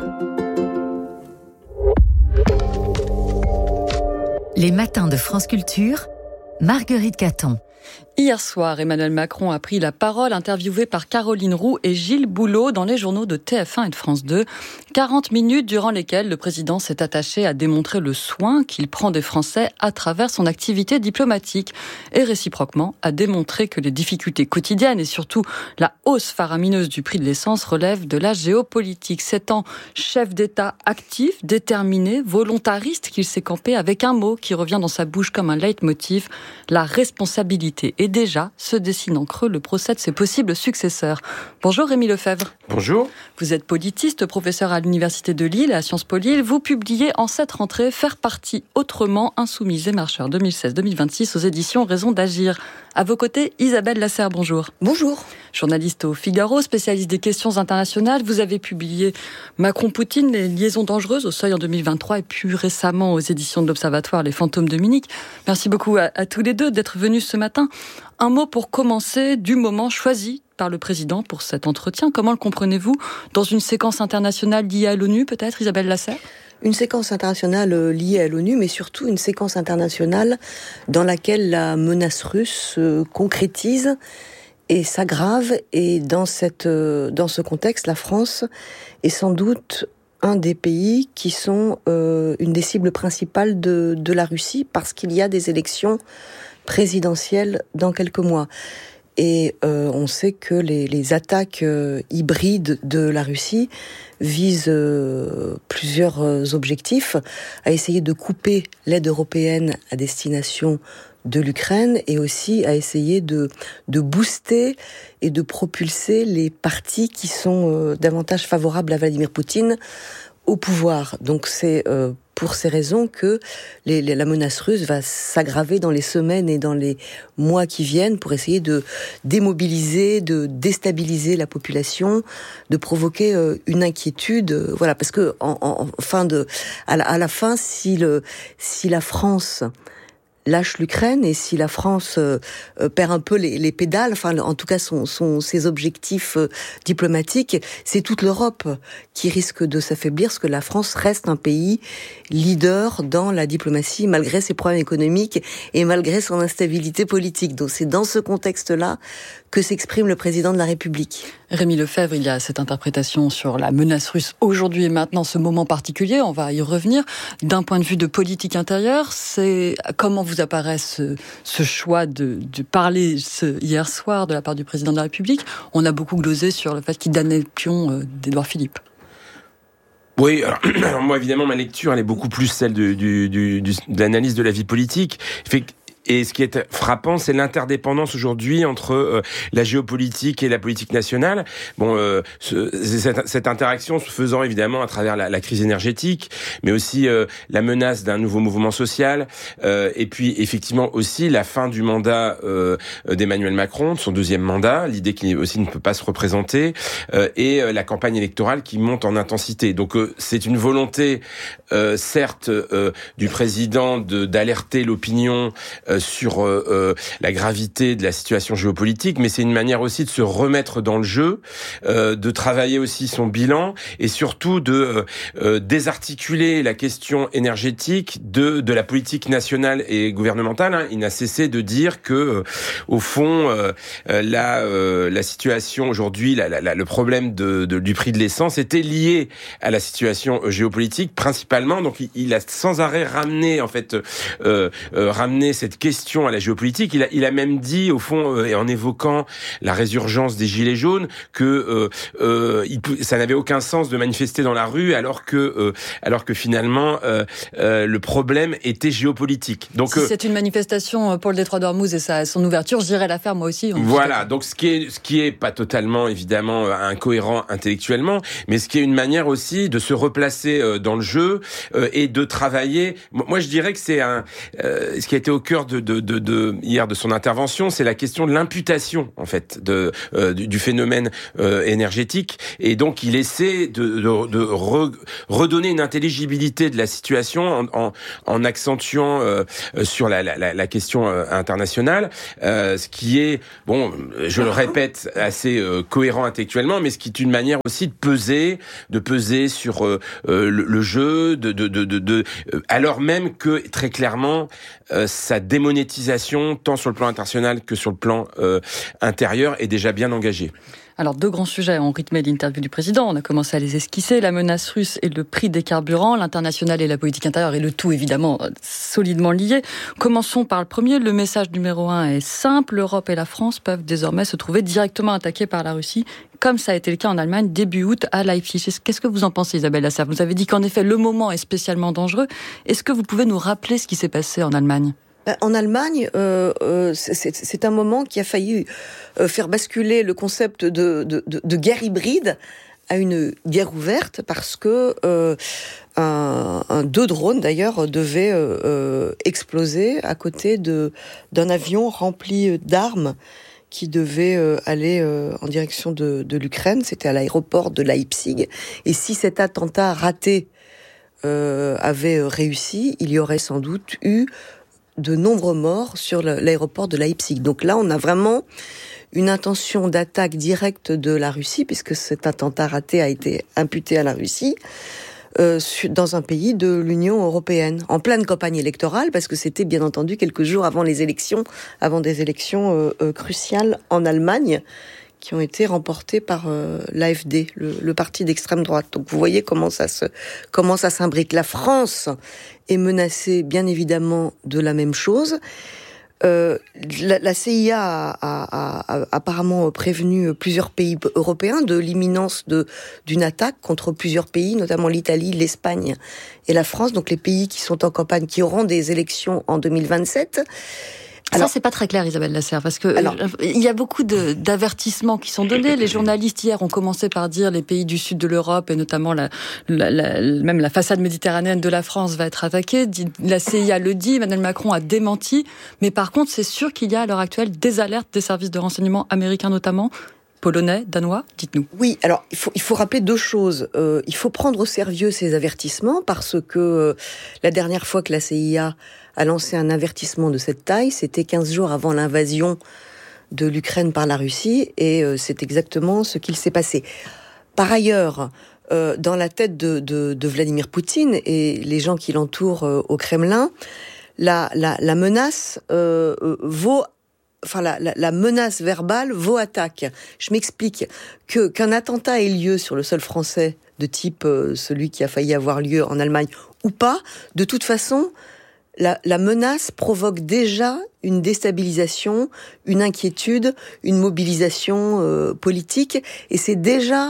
Les matins de France Culture, Marguerite Caton. Hier soir, Emmanuel Macron a pris la parole, interviewé par Caroline Roux et Gilles Boulot dans les journaux de T F un et de France deux. quarante minutes durant lesquelles le président s'est attaché à démontrer le soin qu'il prend des Français à travers son activité diplomatique et réciproquement à démontrer que les difficultés quotidiennes et surtout la hausse faramineuse du prix de l'essence relèvent de la géopolitique. S'étant chef d'État actif, déterminé, volontariste, qu'il s'est campé avec un mot qui revient dans sa bouche comme un leitmotiv, la responsabilité. Et déjà se dessine en creux le procès de ses possibles successeurs. Bonjour Rémi Lefebvre. Bonjour. Vous êtes politiste, professeur à l'Université de Lille, à Sciences Po Lille. Vous publiez en cette rentrée Faire partie autrement, Insoumis et marcheurs deux mille seize deux mille vingt-six aux éditions Raison d'agir. À vos côtés, Isabelle Lasserre, bonjour. Bonjour. Journaliste au Figaro, spécialiste des questions internationales, vous avez publié Macron-Poutine, les liaisons dangereuses au Seuil en deux mille vingt-trois et puis récemment aux éditions de l'Observatoire Les fantômes de Munich. Merci beaucoup à, à tous les deux d'être venus ce matin. Un mot pour commencer du moment choisi par le président pour cet entretien. Comment le comprenez-vous dans une séquence internationale liée à l'ONU, peut-être, Isabelle Lasserre ? Une séquence internationale liée à l'ONU, mais surtout une séquence internationale dans laquelle la menace russe se concrétise et s'aggrave. Et dans, cette, dans ce contexte, la France est sans doute un des pays qui sont euh, une des cibles principales de, de la Russie, parce qu'il y a des élections présidentielles dans quelques mois. Et euh, on sait que les, les attaques euh, hybrides de la Russie visent euh, plusieurs euh, objectifs, à essayer de couper l'aide européenne à destination de l'Ukraine et aussi à essayer de, de booster et de propulser les partis qui sont euh, davantage favorables à Vladimir Poutine au pouvoir. Donc c'est euh, pour ces raisons que les, les, la menace russe va s'aggraver dans les semaines et dans les mois qui viennent pour essayer de démobiliser, de déstabiliser la population, de provoquer euh, une inquiétude. Euh, voilà, parce que en, en, en fin de, à la, à la fin, si le, si la France lâche l'Ukraine et si la France euh, perd un peu les, les pédales, enfin en tout cas son, son, ses objectifs euh, diplomatiques, c'est toute l'Europe qui risque de s'affaiblir, parce que la France reste un pays leader dans la diplomatie malgré ses problèmes économiques et malgré son instabilité politique. Donc c'est dans ce contexte-là que s'exprime le président de la République. Rémi Lefebvre, il y a cette interprétation sur la menace russe aujourd'hui et maintenant, ce moment particulier, on va y revenir. D'un point de vue de politique intérieure, c'est comment vous apparaît ce, ce choix de, de parler ce, hier soir de la part du président de la République? On a beaucoup glosé sur le fait qu'il damnait le pion d'Édouard Philippe. Oui, alors, alors moi évidemment ma lecture elle est beaucoup plus celle de, du, du, du, de l'analyse de la vie politique. Fait Et ce qui est frappant, c'est l'interdépendance aujourd'hui entre euh, la géopolitique et la politique nationale. Bon, euh, ce, cette, cette interaction se faisant évidemment à travers la, la crise énergétique, mais aussi euh, la menace d'un nouveau mouvement social, euh, et puis effectivement aussi la fin du mandat euh, d'Emmanuel Macron, de son deuxième mandat, l'idée qu'il aussi ne peut pas se représenter, euh, et euh, la campagne électorale qui monte en intensité. Donc euh, c'est une volonté, euh, certes, euh, du président de, d'alerter l'opinion euh, sur euh, euh, la gravité de la situation géopolitique, mais c'est une manière aussi de se remettre dans le jeu, euh, de travailler aussi son bilan et surtout de euh, désarticuler la question énergétique de de la politique nationale et gouvernementale. Hein. Il n'a cessé de dire que, euh, au fond, euh, la euh, la situation aujourd'hui, la, la, la, le problème de, de du prix de l'essence était lié à la situation géopolitique principalement. Donc il, il a sans arrêt ramené en fait euh, euh, ramené cette question à la géopolitique. Il a, il a même dit, au fond, euh, et en évoquant la résurgence des Gilets jaunes, que euh, euh, il, ça n'avait aucun sens de manifester dans la rue, alors que, euh, alors que finalement, euh, euh, le problème était géopolitique. Donc, si euh, c'est une manifestation pour le détroit d'Ormuz et sa, son ouverture, j'irais la faire moi aussi. Voilà. Donc, ce qui est, ce qui est pas totalement, évidemment, incohérent intellectuellement, mais ce qui est une manière aussi de se replacer dans le jeu euh, et de travailler. Moi, je dirais que c'est un, euh, ce qui a été au cœur de, de, de, de hier de son intervention, c'est la question de l'imputation en fait de euh, du, du phénomène euh, énergétique, et donc il essaie de, de, de re, redonner une intelligibilité de la situation en, en, en accentuant euh, sur la, la, la question euh, internationale, euh, ce qui est bon, je le répète, assez euh, cohérent intellectuellement, mais ce qui est une manière aussi de peser, de peser sur euh, euh, le, le jeu, de, de, de, de, de euh, alors même que très clairement euh, sa démonétisation, tant sur le plan international que sur le plan euh, intérieur, est déjà bien engagée. Alors, deux grands sujets ont rythmé l'interview du président. On a commencé à les esquisser. La menace russe et le prix des carburants, l'international et la politique intérieure, et le tout, évidemment, solidement lié. Commençons par le premier. Le message numéro un est simple. L'Europe et la France peuvent désormais se trouver directement attaquées par la Russie, comme ça a été le cas en Allemagne début août à Leipzig. Qu'est-ce que vous en pensez, Isabelle Lasserre ? Vous avez dit qu'en effet, le moment est spécialement dangereux. Est-ce que vous pouvez nous rappeler ce qui s'est passé en Allemagne ? En Allemagne, euh, euh, c'est, c'est un moment qui a failli euh, faire basculer le concept de, de, de, de guerre hybride à une guerre ouverte, parce que euh, un, un, deux drones d'ailleurs devaient euh, euh, exploser à côté de, d'un avion rempli d'armes qui devait euh, aller euh, en direction de, de l'Ukraine. C'était à l'aéroport de Leipzig. Et si cet attentat raté euh, avait réussi, il y aurait sans doute eu de nombreux morts sur l'aéroport de Leipzig. Donc là, on a vraiment une intention d'attaque directe de la Russie, puisque cet attentat raté a été imputé à la Russie, euh, dans un pays de l'Union européenne, en pleine campagne électorale, parce que c'était bien entendu quelques jours avant les élections, avant des élections euh, euh, cruciales en Allemagne, qui ont été remportés par euh, l'A F D, le, le parti d'extrême droite. Donc vous voyez comment ça se, comment ça s'imbrique. La France est menacée, bien évidemment, de la même chose. Euh, la, la C I A a, a, a, a apparemment prévenu plusieurs pays européens de l'imminence de, d'une attaque contre plusieurs pays, notamment l'Italie, l'Espagne et la France, donc les pays qui sont en campagne, qui auront des élections en deux mille vingt-sept. Alors, ça, c'est pas très clair, Isabelle Lasserre, parce que alors, euh, il y a beaucoup de, d'avertissements qui sont donnés. Les journalistes hier ont commencé par dire les pays du sud de l'Europe, et notamment la, la, la, même la façade méditerranéenne de la France va être attaquée. La C I A le dit, Emmanuel Macron a démenti. Mais par contre, c'est sûr qu'il y a à l'heure actuelle des alertes des services de renseignement américains notamment, polonais, danois. Dites-nous. Oui, alors il faut, il faut rappeler deux choses. Euh, il faut prendre au sérieux ces avertissements, parce que euh, la dernière fois que la C I A a lancé un avertissement de cette taille, c'était quinze jours avant l'invasion de l'Ukraine par la Russie, et euh, c'est exactement ce qu'il s'est passé. Par ailleurs, euh, dans la tête de, de, de Vladimir Poutine et les gens qui l'entourent euh, au Kremlin, la, la, la menace euh, vaut... Enfin, la, la, la menace verbale vaut attaque. Je m'explique. Que, qu'un attentat ait lieu sur le sol français, de type euh, celui qui a failli avoir lieu en Allemagne, ou pas, de toute façon, la, la menace provoque déjà une déstabilisation, une inquiétude, une mobilisation euh, politique, et c'est déjà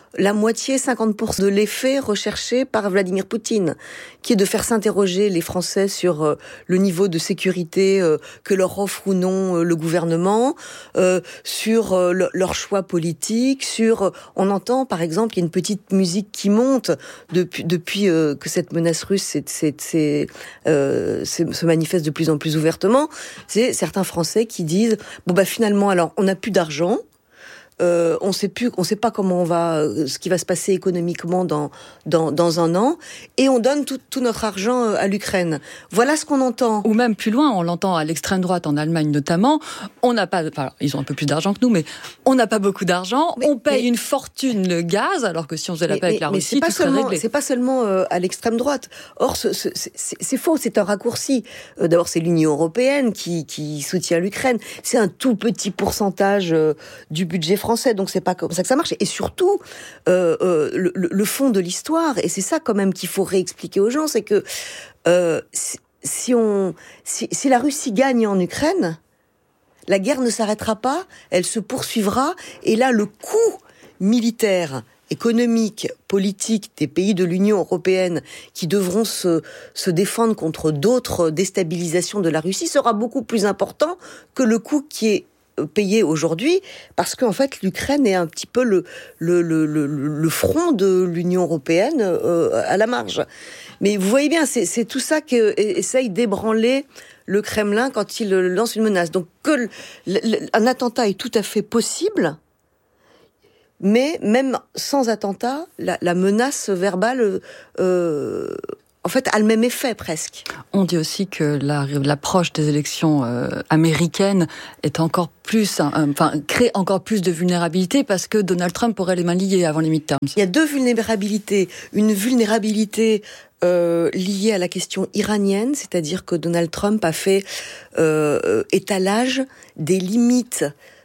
la moitié, cinquante pour cent de l'effet recherché par Vladimir Poutine, qui est de faire s'interroger les Français sur euh, le niveau de sécurité euh, que leur offre ou non euh, le gouvernement, euh, sur euh, le, leur choix politique, sur... Euh, on entend, par exemple, il y a une petite musique qui monte depuis, depuis euh, que cette menace russe c'est, c'est, c'est, euh, c'est, se manifeste de plus en plus ouvertement. C'est certains Français qui disent, bon bah finalement, alors, on n'a plus d'argent, Euh, on sait plus, on sait pas comment on va, ce qui va se passer économiquement dans dans dans un an, et on donne tout, tout notre argent à l'Ukraine. Voilà ce qu'on entend. Ou même plus loin, on l'entend à l'extrême droite en Allemagne notamment. On n'a pas, enfin, ils ont un peu plus d'argent que nous, mais on n'a pas beaucoup d'argent. Mais, on paye mais, une fortune le gaz, alors que si on faisait la paix avec la Russie, tout serait réglé. C'est pas seulement euh, à l'extrême droite. Or, ce, ce, c'est, c'est faux, c'est un raccourci. Euh, d'abord, c'est l'Union européenne qui qui soutient l'Ukraine. C'est un tout petit pourcentage euh, du budget français. Français, donc c'est pas comme ça que ça marche. Et surtout, euh, euh, le, le fond de l'histoire, et c'est ça quand même qu'il faut réexpliquer aux gens, c'est que euh, si, si on, si, si la Russie gagne en Ukraine, la guerre ne s'arrêtera pas, elle se poursuivra, et là le coût militaire, économique, politique des pays de l'Union européenne qui devront se, se défendre contre d'autres déstabilisations de la Russie sera beaucoup plus important que le coût qui est payé aujourd'hui, parce qu'en fait l'Ukraine est un petit peu le le le le, le front de l'Union européenne euh, à la marge. Mais vous voyez bien, c'est c'est tout ça que essaye d'ébranler le Kremlin quand il lance une menace. Donc que le, le, un attentat est tout à fait possible, mais même sans attentat, la, la menace verbale euh, en fait, a le même effet presque. On dit aussi que la, l'approche des élections euh, américaines est encore plus, euh, enfin, crée encore plus de vulnérabilité parce que Donald Trump aurait les mains liées avant les midterms. Il y a deux vulnérabilités. Une vulnérabilité euh, liée à la question iranienne, c'est-à-dire que Donald Trump a fait euh, étalage des limites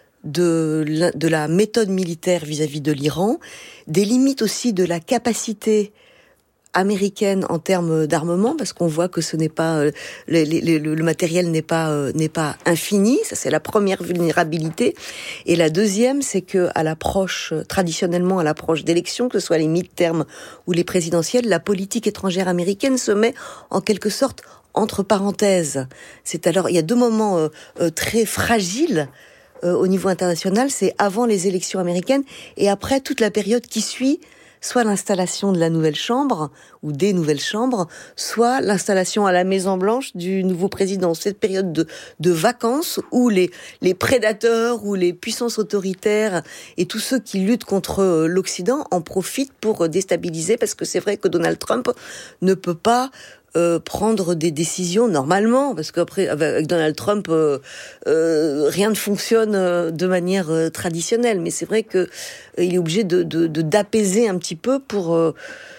de la, de la méthode militaire vis-à-vis de l'Iran, des limites aussi de la capacité américaine en termes d'armement, parce qu'on voit que ce n'est pas euh, le, le, le, le matériel n'est pas euh, n'est pas infini. Ça, c'est la première vulnérabilité. Et la deuxième, c'est que à l'approche traditionnellement à l'approche d'élections, que ce soit les midterms ou les présidentielles, la politique étrangère américaine se met en quelque sorte entre parenthèses. C'est alors il y a deux moments euh, euh, très fragiles euh, au niveau international. C'est avant les élections américaines et après toute la période qui suit, soit l'installation de la nouvelle chambre, ou des nouvelles chambres, soit l'installation à la Maison-Blanche du nouveau président. Cette période de, de vacances où les, les prédateurs ou les puissances autoritaires et tous ceux qui luttent contre l'Occident en profitent pour déstabiliser, parce que c'est vrai que Donald Trump ne peut pas Euh, prendre des décisions normalement, parce qu'après avec Donald Trump euh, euh, rien ne fonctionne euh, de manière euh, traditionnelle, mais c'est vrai que euh, il est obligé de, de, de d'apaiser un petit peu pour euh,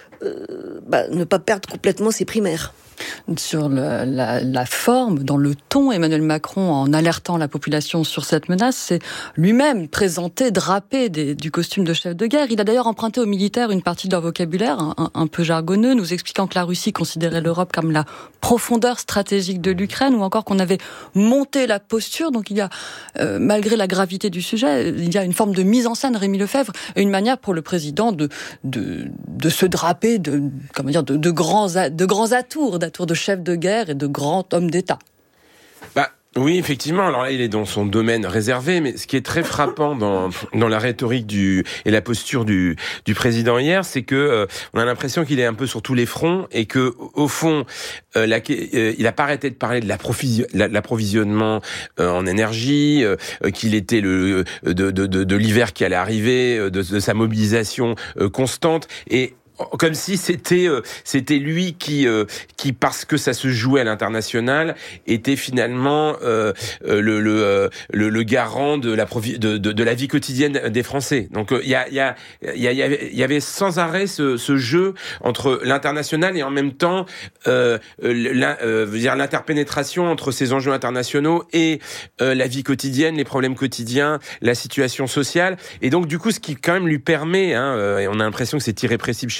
euh, bah, ne pas perdre complètement ses primaires. Sur le, la, la forme, dans le ton, Emmanuel Macron, en alertant la population sur cette menace, c'est lui-même présenté, drapé des, du costume de chef de guerre. Il a d'ailleurs emprunté aux militaires une partie de leur vocabulaire, un, un peu jargonneux, nous expliquant que la Russie considérait l'Europe comme la profondeur stratégique de l'Ukraine, ou encore qu'on avait monté la posture. Donc il y a, euh, malgré la gravité du sujet, il y a une forme de mise en scène, Rémi Lefebvre, et une manière pour le président de, de, de se draper de, comment dire, de, de, grands, de grands atours, tour de chef de guerre et de grand homme d'État. Bah, oui, effectivement. Alors là, il est dans son domaine réservé, mais ce qui est très frappant dans dans la rhétorique du et la posture du du président hier, c'est que euh, on a l'impression qu'il est un peu sur tous les fronts et que au fond, euh, la, euh, il a pas arrêté de parler de l'approvisionnement euh, en énergie, euh, qu'il était le de de de, de l'hiver qui allait arriver, de, de sa mobilisation euh, constante et comme si c'était euh, c'était lui qui euh, qui parce que ça se jouait à l'international était finalement euh, le le, euh, le le garant de la provi- de, de de la vie quotidienne des Français. Donc il euh, y a il y a il y a il y avait sans arrêt ce ce jeu entre l'international et en même temps euh, la, euh, veut dire l'interpénétration entre ces enjeux internationaux et euh, la vie quotidienne, les problèmes quotidiens, la situation sociale. Et donc du coup ce qui quand même lui permet hein, euh, et on a l'impression que c'est irrépressible chez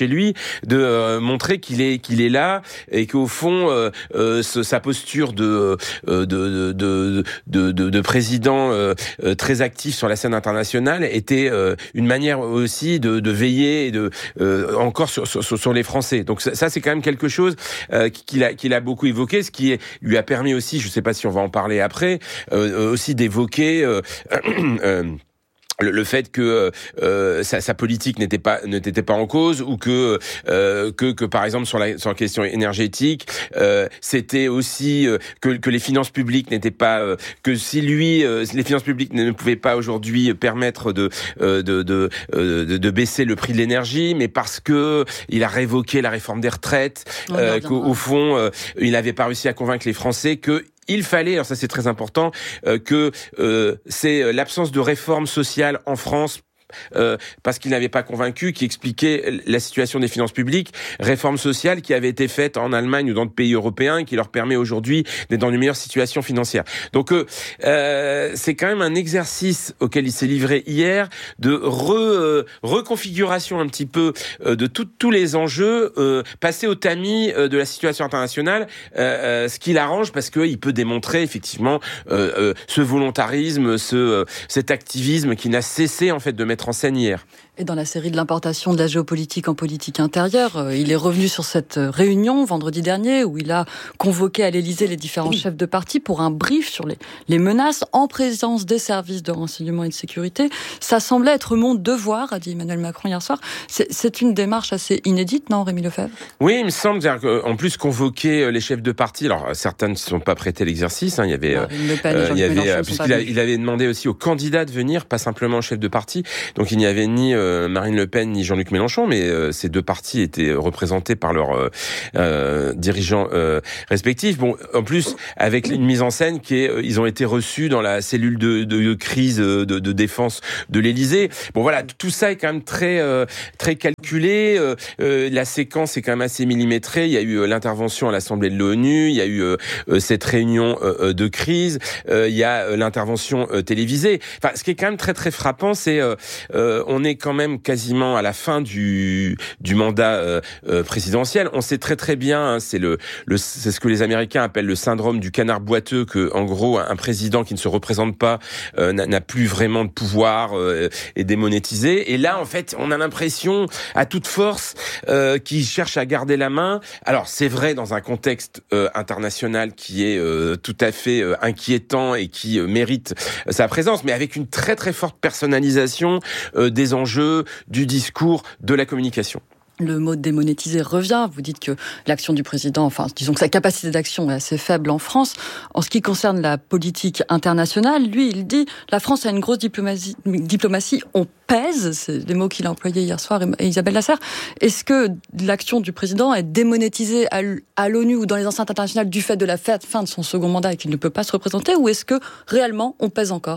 chez lui, de euh, montrer qu'il est qu'il est là et qu'au fond euh, euh, ce, sa posture de euh, de, de de de de président euh, très actif sur la scène internationale était euh, une manière aussi de de veiller et de euh, encore sur, sur sur les Français. Donc ça, ça c'est quand même quelque chose euh, qu'il a qu'il a beaucoup évoqué, ce qui est, lui a permis aussi, je sais pas si on va en parler après, euh, aussi d'évoquer euh, euh, Le, le fait que euh, sa, sa politique n'était pas n'était pas en cause, ou que euh, que que par exemple sur la sur la question énergétique, euh, c'était aussi euh, que que les finances publiques n'étaient pas euh, que si lui euh, les finances publiques ne pouvaient pas aujourd'hui permettre de euh, de de, de de baisser le prix de l'énergie, mais parce que il a révoqué la réforme des retraites, euh, qu'au au fond euh, il n'avait pas réussi à convaincre les Français que il fallait, alors ça c'est très important, euh, que euh, c'est l'absence de réforme sociale en France, Euh, parce qu'il n'avait pas convaincu, qui expliquait la situation des finances publiques, réforme sociale qui avait été faite en Allemagne ou dans d'autres pays européens et qui leur permet aujourd'hui d'être dans une meilleure situation financière. Donc euh, euh, c'est quand même un exercice auquel il s'est livré hier de re, euh, reconfiguration un petit peu euh, de tout, tous les enjeux, euh, passer au tamis euh, de la situation internationale, euh, euh, ce qui l'arrange parce qu'il peut démontrer effectivement euh, euh, ce volontarisme, ce, euh, cet activisme qui n'a cessé en fait de mettre en scène hier. Et dans la série de l'importation de la géopolitique en politique intérieure, euh, il est revenu sur cette réunion vendredi dernier où il a convoqué à l'Élysée les différents chefs de parti pour un brief sur les, les menaces en présence des services de renseignement et de sécurité. Ça semblait être mon devoir, a dit Emmanuel Macron hier soir. C'est, c'est une démarche assez inédite, non, Rémi Lefebvre ? Oui, il me semble, en plus convoquer les chefs de parti, alors certains ne se sont pas prêtés à l'exercice, hein, il y avait, euh, euh, il y avait puisqu'il a, il avait demandé aussi aux candidats de venir, pas simplement aux chefs de parti, donc il n'y avait ni euh, Marine Le Pen ni Jean-Luc Mélenchon, mais euh, ces deux partis étaient représentés par leurs euh, euh, dirigeants euh, respectifs. Bon, en plus, avec une mise en scène qui est, euh, ils ont été reçus dans la cellule de, de, de crise de, de défense de l'Élysée. Bon, voilà, tout ça est quand même très euh, très calculé. Euh, euh, la séquence est quand même assez millimétrée. Il y a eu euh, l'intervention à l'Assemblée de l'ONU, il y a eu euh, euh, cette réunion euh, de crise, euh, il y a euh, l'intervention euh, télévisée. Enfin, ce qui est quand même très très frappant, c'est euh, euh, on est quand même quasiment à la fin du du mandat euh, euh, présidentiel. On sait très très bien, hein, c'est le le c'est ce que les Américains appellent le syndrome du canard boiteux, que en gros un président qui ne se représente pas euh, n'a, n'a plus vraiment de pouvoir, euh, est démonétisé. Et là, en fait, on a l'impression à toute force euh, qu'il cherche à garder la main. Alors c'est vrai dans un contexte euh, international qui est euh, tout à fait euh, inquiétant et qui euh, mérite euh, sa présence, mais avec une très très forte personnalisation euh, des enjeux, du discours, de la communication. Le mot démonétiser revient. Vous dites que l'action du président, enfin, disons que sa capacité d'action est assez faible en France. En ce qui concerne la politique internationale, lui, il dit la France a une grosse diplomatie, diplomatie on pèse, c'est des mots qu'il a employés hier soir, Isabelle Lasserre. Est-ce que l'action du président est démonétisée à, à l'ONU ou dans les enceintes internationales du fait de la fin de son second mandat et qu'il ne peut pas se représenter, ou est-ce que réellement on pèse encore ?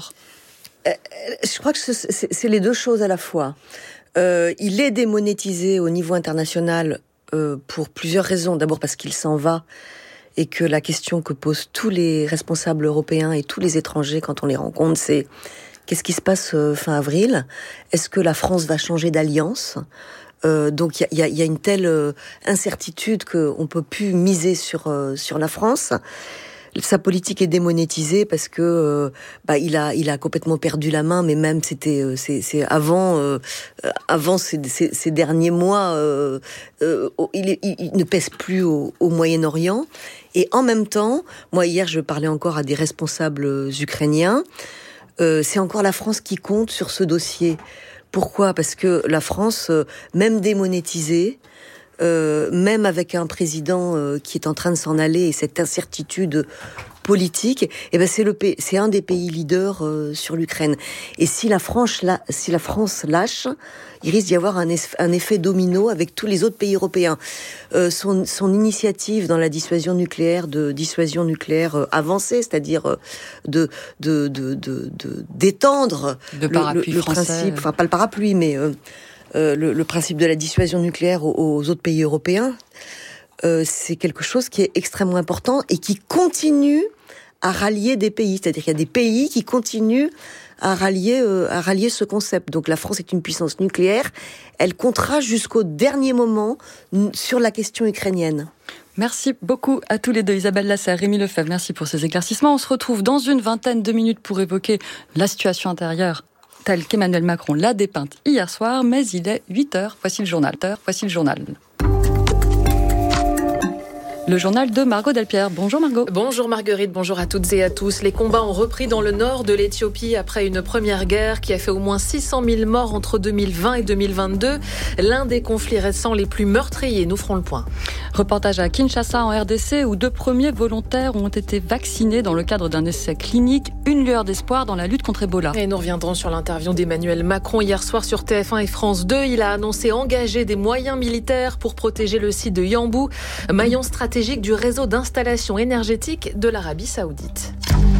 Je crois que c'est, c'est les deux choses à la fois. Euh, il est démonétisé au niveau international euh, pour plusieurs raisons. D'abord parce qu'il s'en va et que la question que posent tous les responsables européens et tous les étrangers quand on les rencontre, c'est qu'est-ce qui se passe euh, fin avril ? Est-ce que la France va changer d'alliance ? Euh, donc il y a, y a une telle euh, incertitude qu'on peut plus miser sur euh, sur la France. Sa politique est démonétisée parce que euh, bah il a il a complètement perdu la main, mais même c'était euh, c'est c'est avant euh, avant ces, ces, ces derniers mois euh, euh, il, il, il ne pèse plus au, au Moyen-Orient. Et en même temps, moi hier je parlais encore à des responsables ukrainiens, euh, c'est encore la France qui compte sur ce dossier. Pourquoi ? Parce que la France, euh, même démonétisée, Euh, même avec un président euh, qui est en train de s'en aller et cette incertitude politique, eh ben c'est le pays, c'est un des pays leaders euh, sur l'Ukraine. Et si la France, la, si la France lâche, il risque d'y avoir un, es, un effet domino avec tous les autres pays européens. Euh, son, son initiative dans la dissuasion nucléaire, de dissuasion nucléaire euh, avancée, c'est-à-dire euh, de, de, de, de, de d'étendre de le, le, le principe, enfin pas le parapluie, mais euh, Euh, le, le principe de la dissuasion nucléaire aux, aux autres pays européens, euh, c'est quelque chose qui est extrêmement important et qui continue à rallier des pays. C'est-à-dire qu'il y a des pays qui continuent à rallier, euh, à rallier ce concept. Donc la France est une puissance nucléaire. Elle comptera jusqu'au dernier moment sur la question ukrainienne. Merci beaucoup à tous les deux, Isabelle Lasserre, Rémi Lefebvre. Merci pour ces éclaircissements. On se retrouve dans une vingtaine de minutes pour évoquer la situation intérieure telle qu'Emmanuel Macron l'a dépeinte hier soir, mais il est huit heures. Voici le journal. Voici le journal. Le journal de Margot Delpierre. Bonjour Margot. Bonjour Marguerite, bonjour à toutes et à tous. Les combats ont repris dans le nord de l'Éthiopie après une première guerre qui a fait au moins six cent mille morts entre deux mille vingt et deux mille vingt-deux. L'un des conflits récents les plus meurtriers. Nous ferons le point. Reportage à Kinshasa en R D C où deux premiers volontaires ont été vaccinés dans le cadre d'un essai clinique. Une lueur d'espoir dans la lutte contre Ebola. Et nous reviendrons sur l'interview d'Emmanuel Macron hier soir sur T F un et France deux. Il a annoncé engager des moyens militaires pour protéger le site de Yambou, maillon stratégique du réseau d'installation énergétique de l'Arabie Saoudite.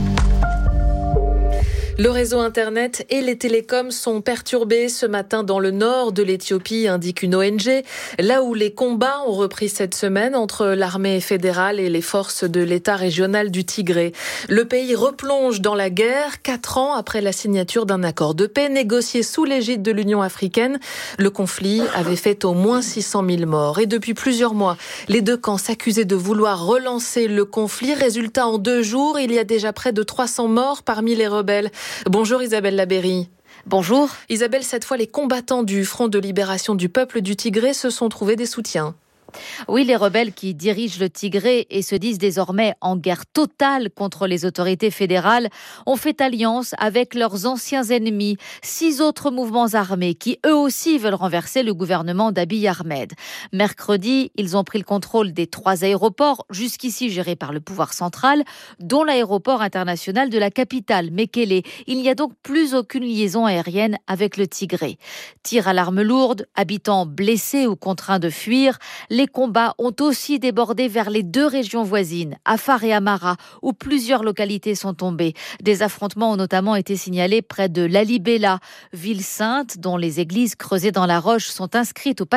Le réseau Internet et les télécoms sont perturbés ce matin dans le nord de l'Éthiopie, indique une O N G, là où les combats ont repris cette semaine entre l'armée fédérale et les forces de l'État régional du Tigré. Le pays replonge dans la guerre, quatre ans après la signature d'un accord de paix négocié sous l'égide de l'Union africaine. Le conflit avait fait au moins six cent mille morts. Et depuis plusieurs mois, les deux camps s'accusaient de vouloir relancer le conflit. Résultat, en deux jours, il y a déjà près de trois cents morts parmi les rebelles. Bonjour Isabelle Labéry. Bonjour. Isabelle, cette fois, les combattants du Front de libération du peuple du Tigré se sont trouvés des soutiens. Oui, les rebelles qui dirigent le Tigré et se disent désormais en guerre totale contre les autorités fédérales ont fait alliance avec leurs anciens ennemis, six autres mouvements armés qui eux aussi veulent renverser le gouvernement d'Abiy Ahmed. Mercredi, ils ont pris le contrôle des trois aéroports jusqu'ici gérés par le pouvoir central, dont l'aéroport international de la capitale, Mekele. Il n'y a donc plus aucune liaison aérienne avec le Tigré. Tirs à l'arme lourde, habitants blessés ou contraints de fuir. Les combats ont aussi débordé vers les deux régions voisines, Afar et Amara, où plusieurs localités sont tombées. Des affrontements ont notamment été signalés près de Lalibela, ville sainte dont les églises creusées dans la roche sont inscrites au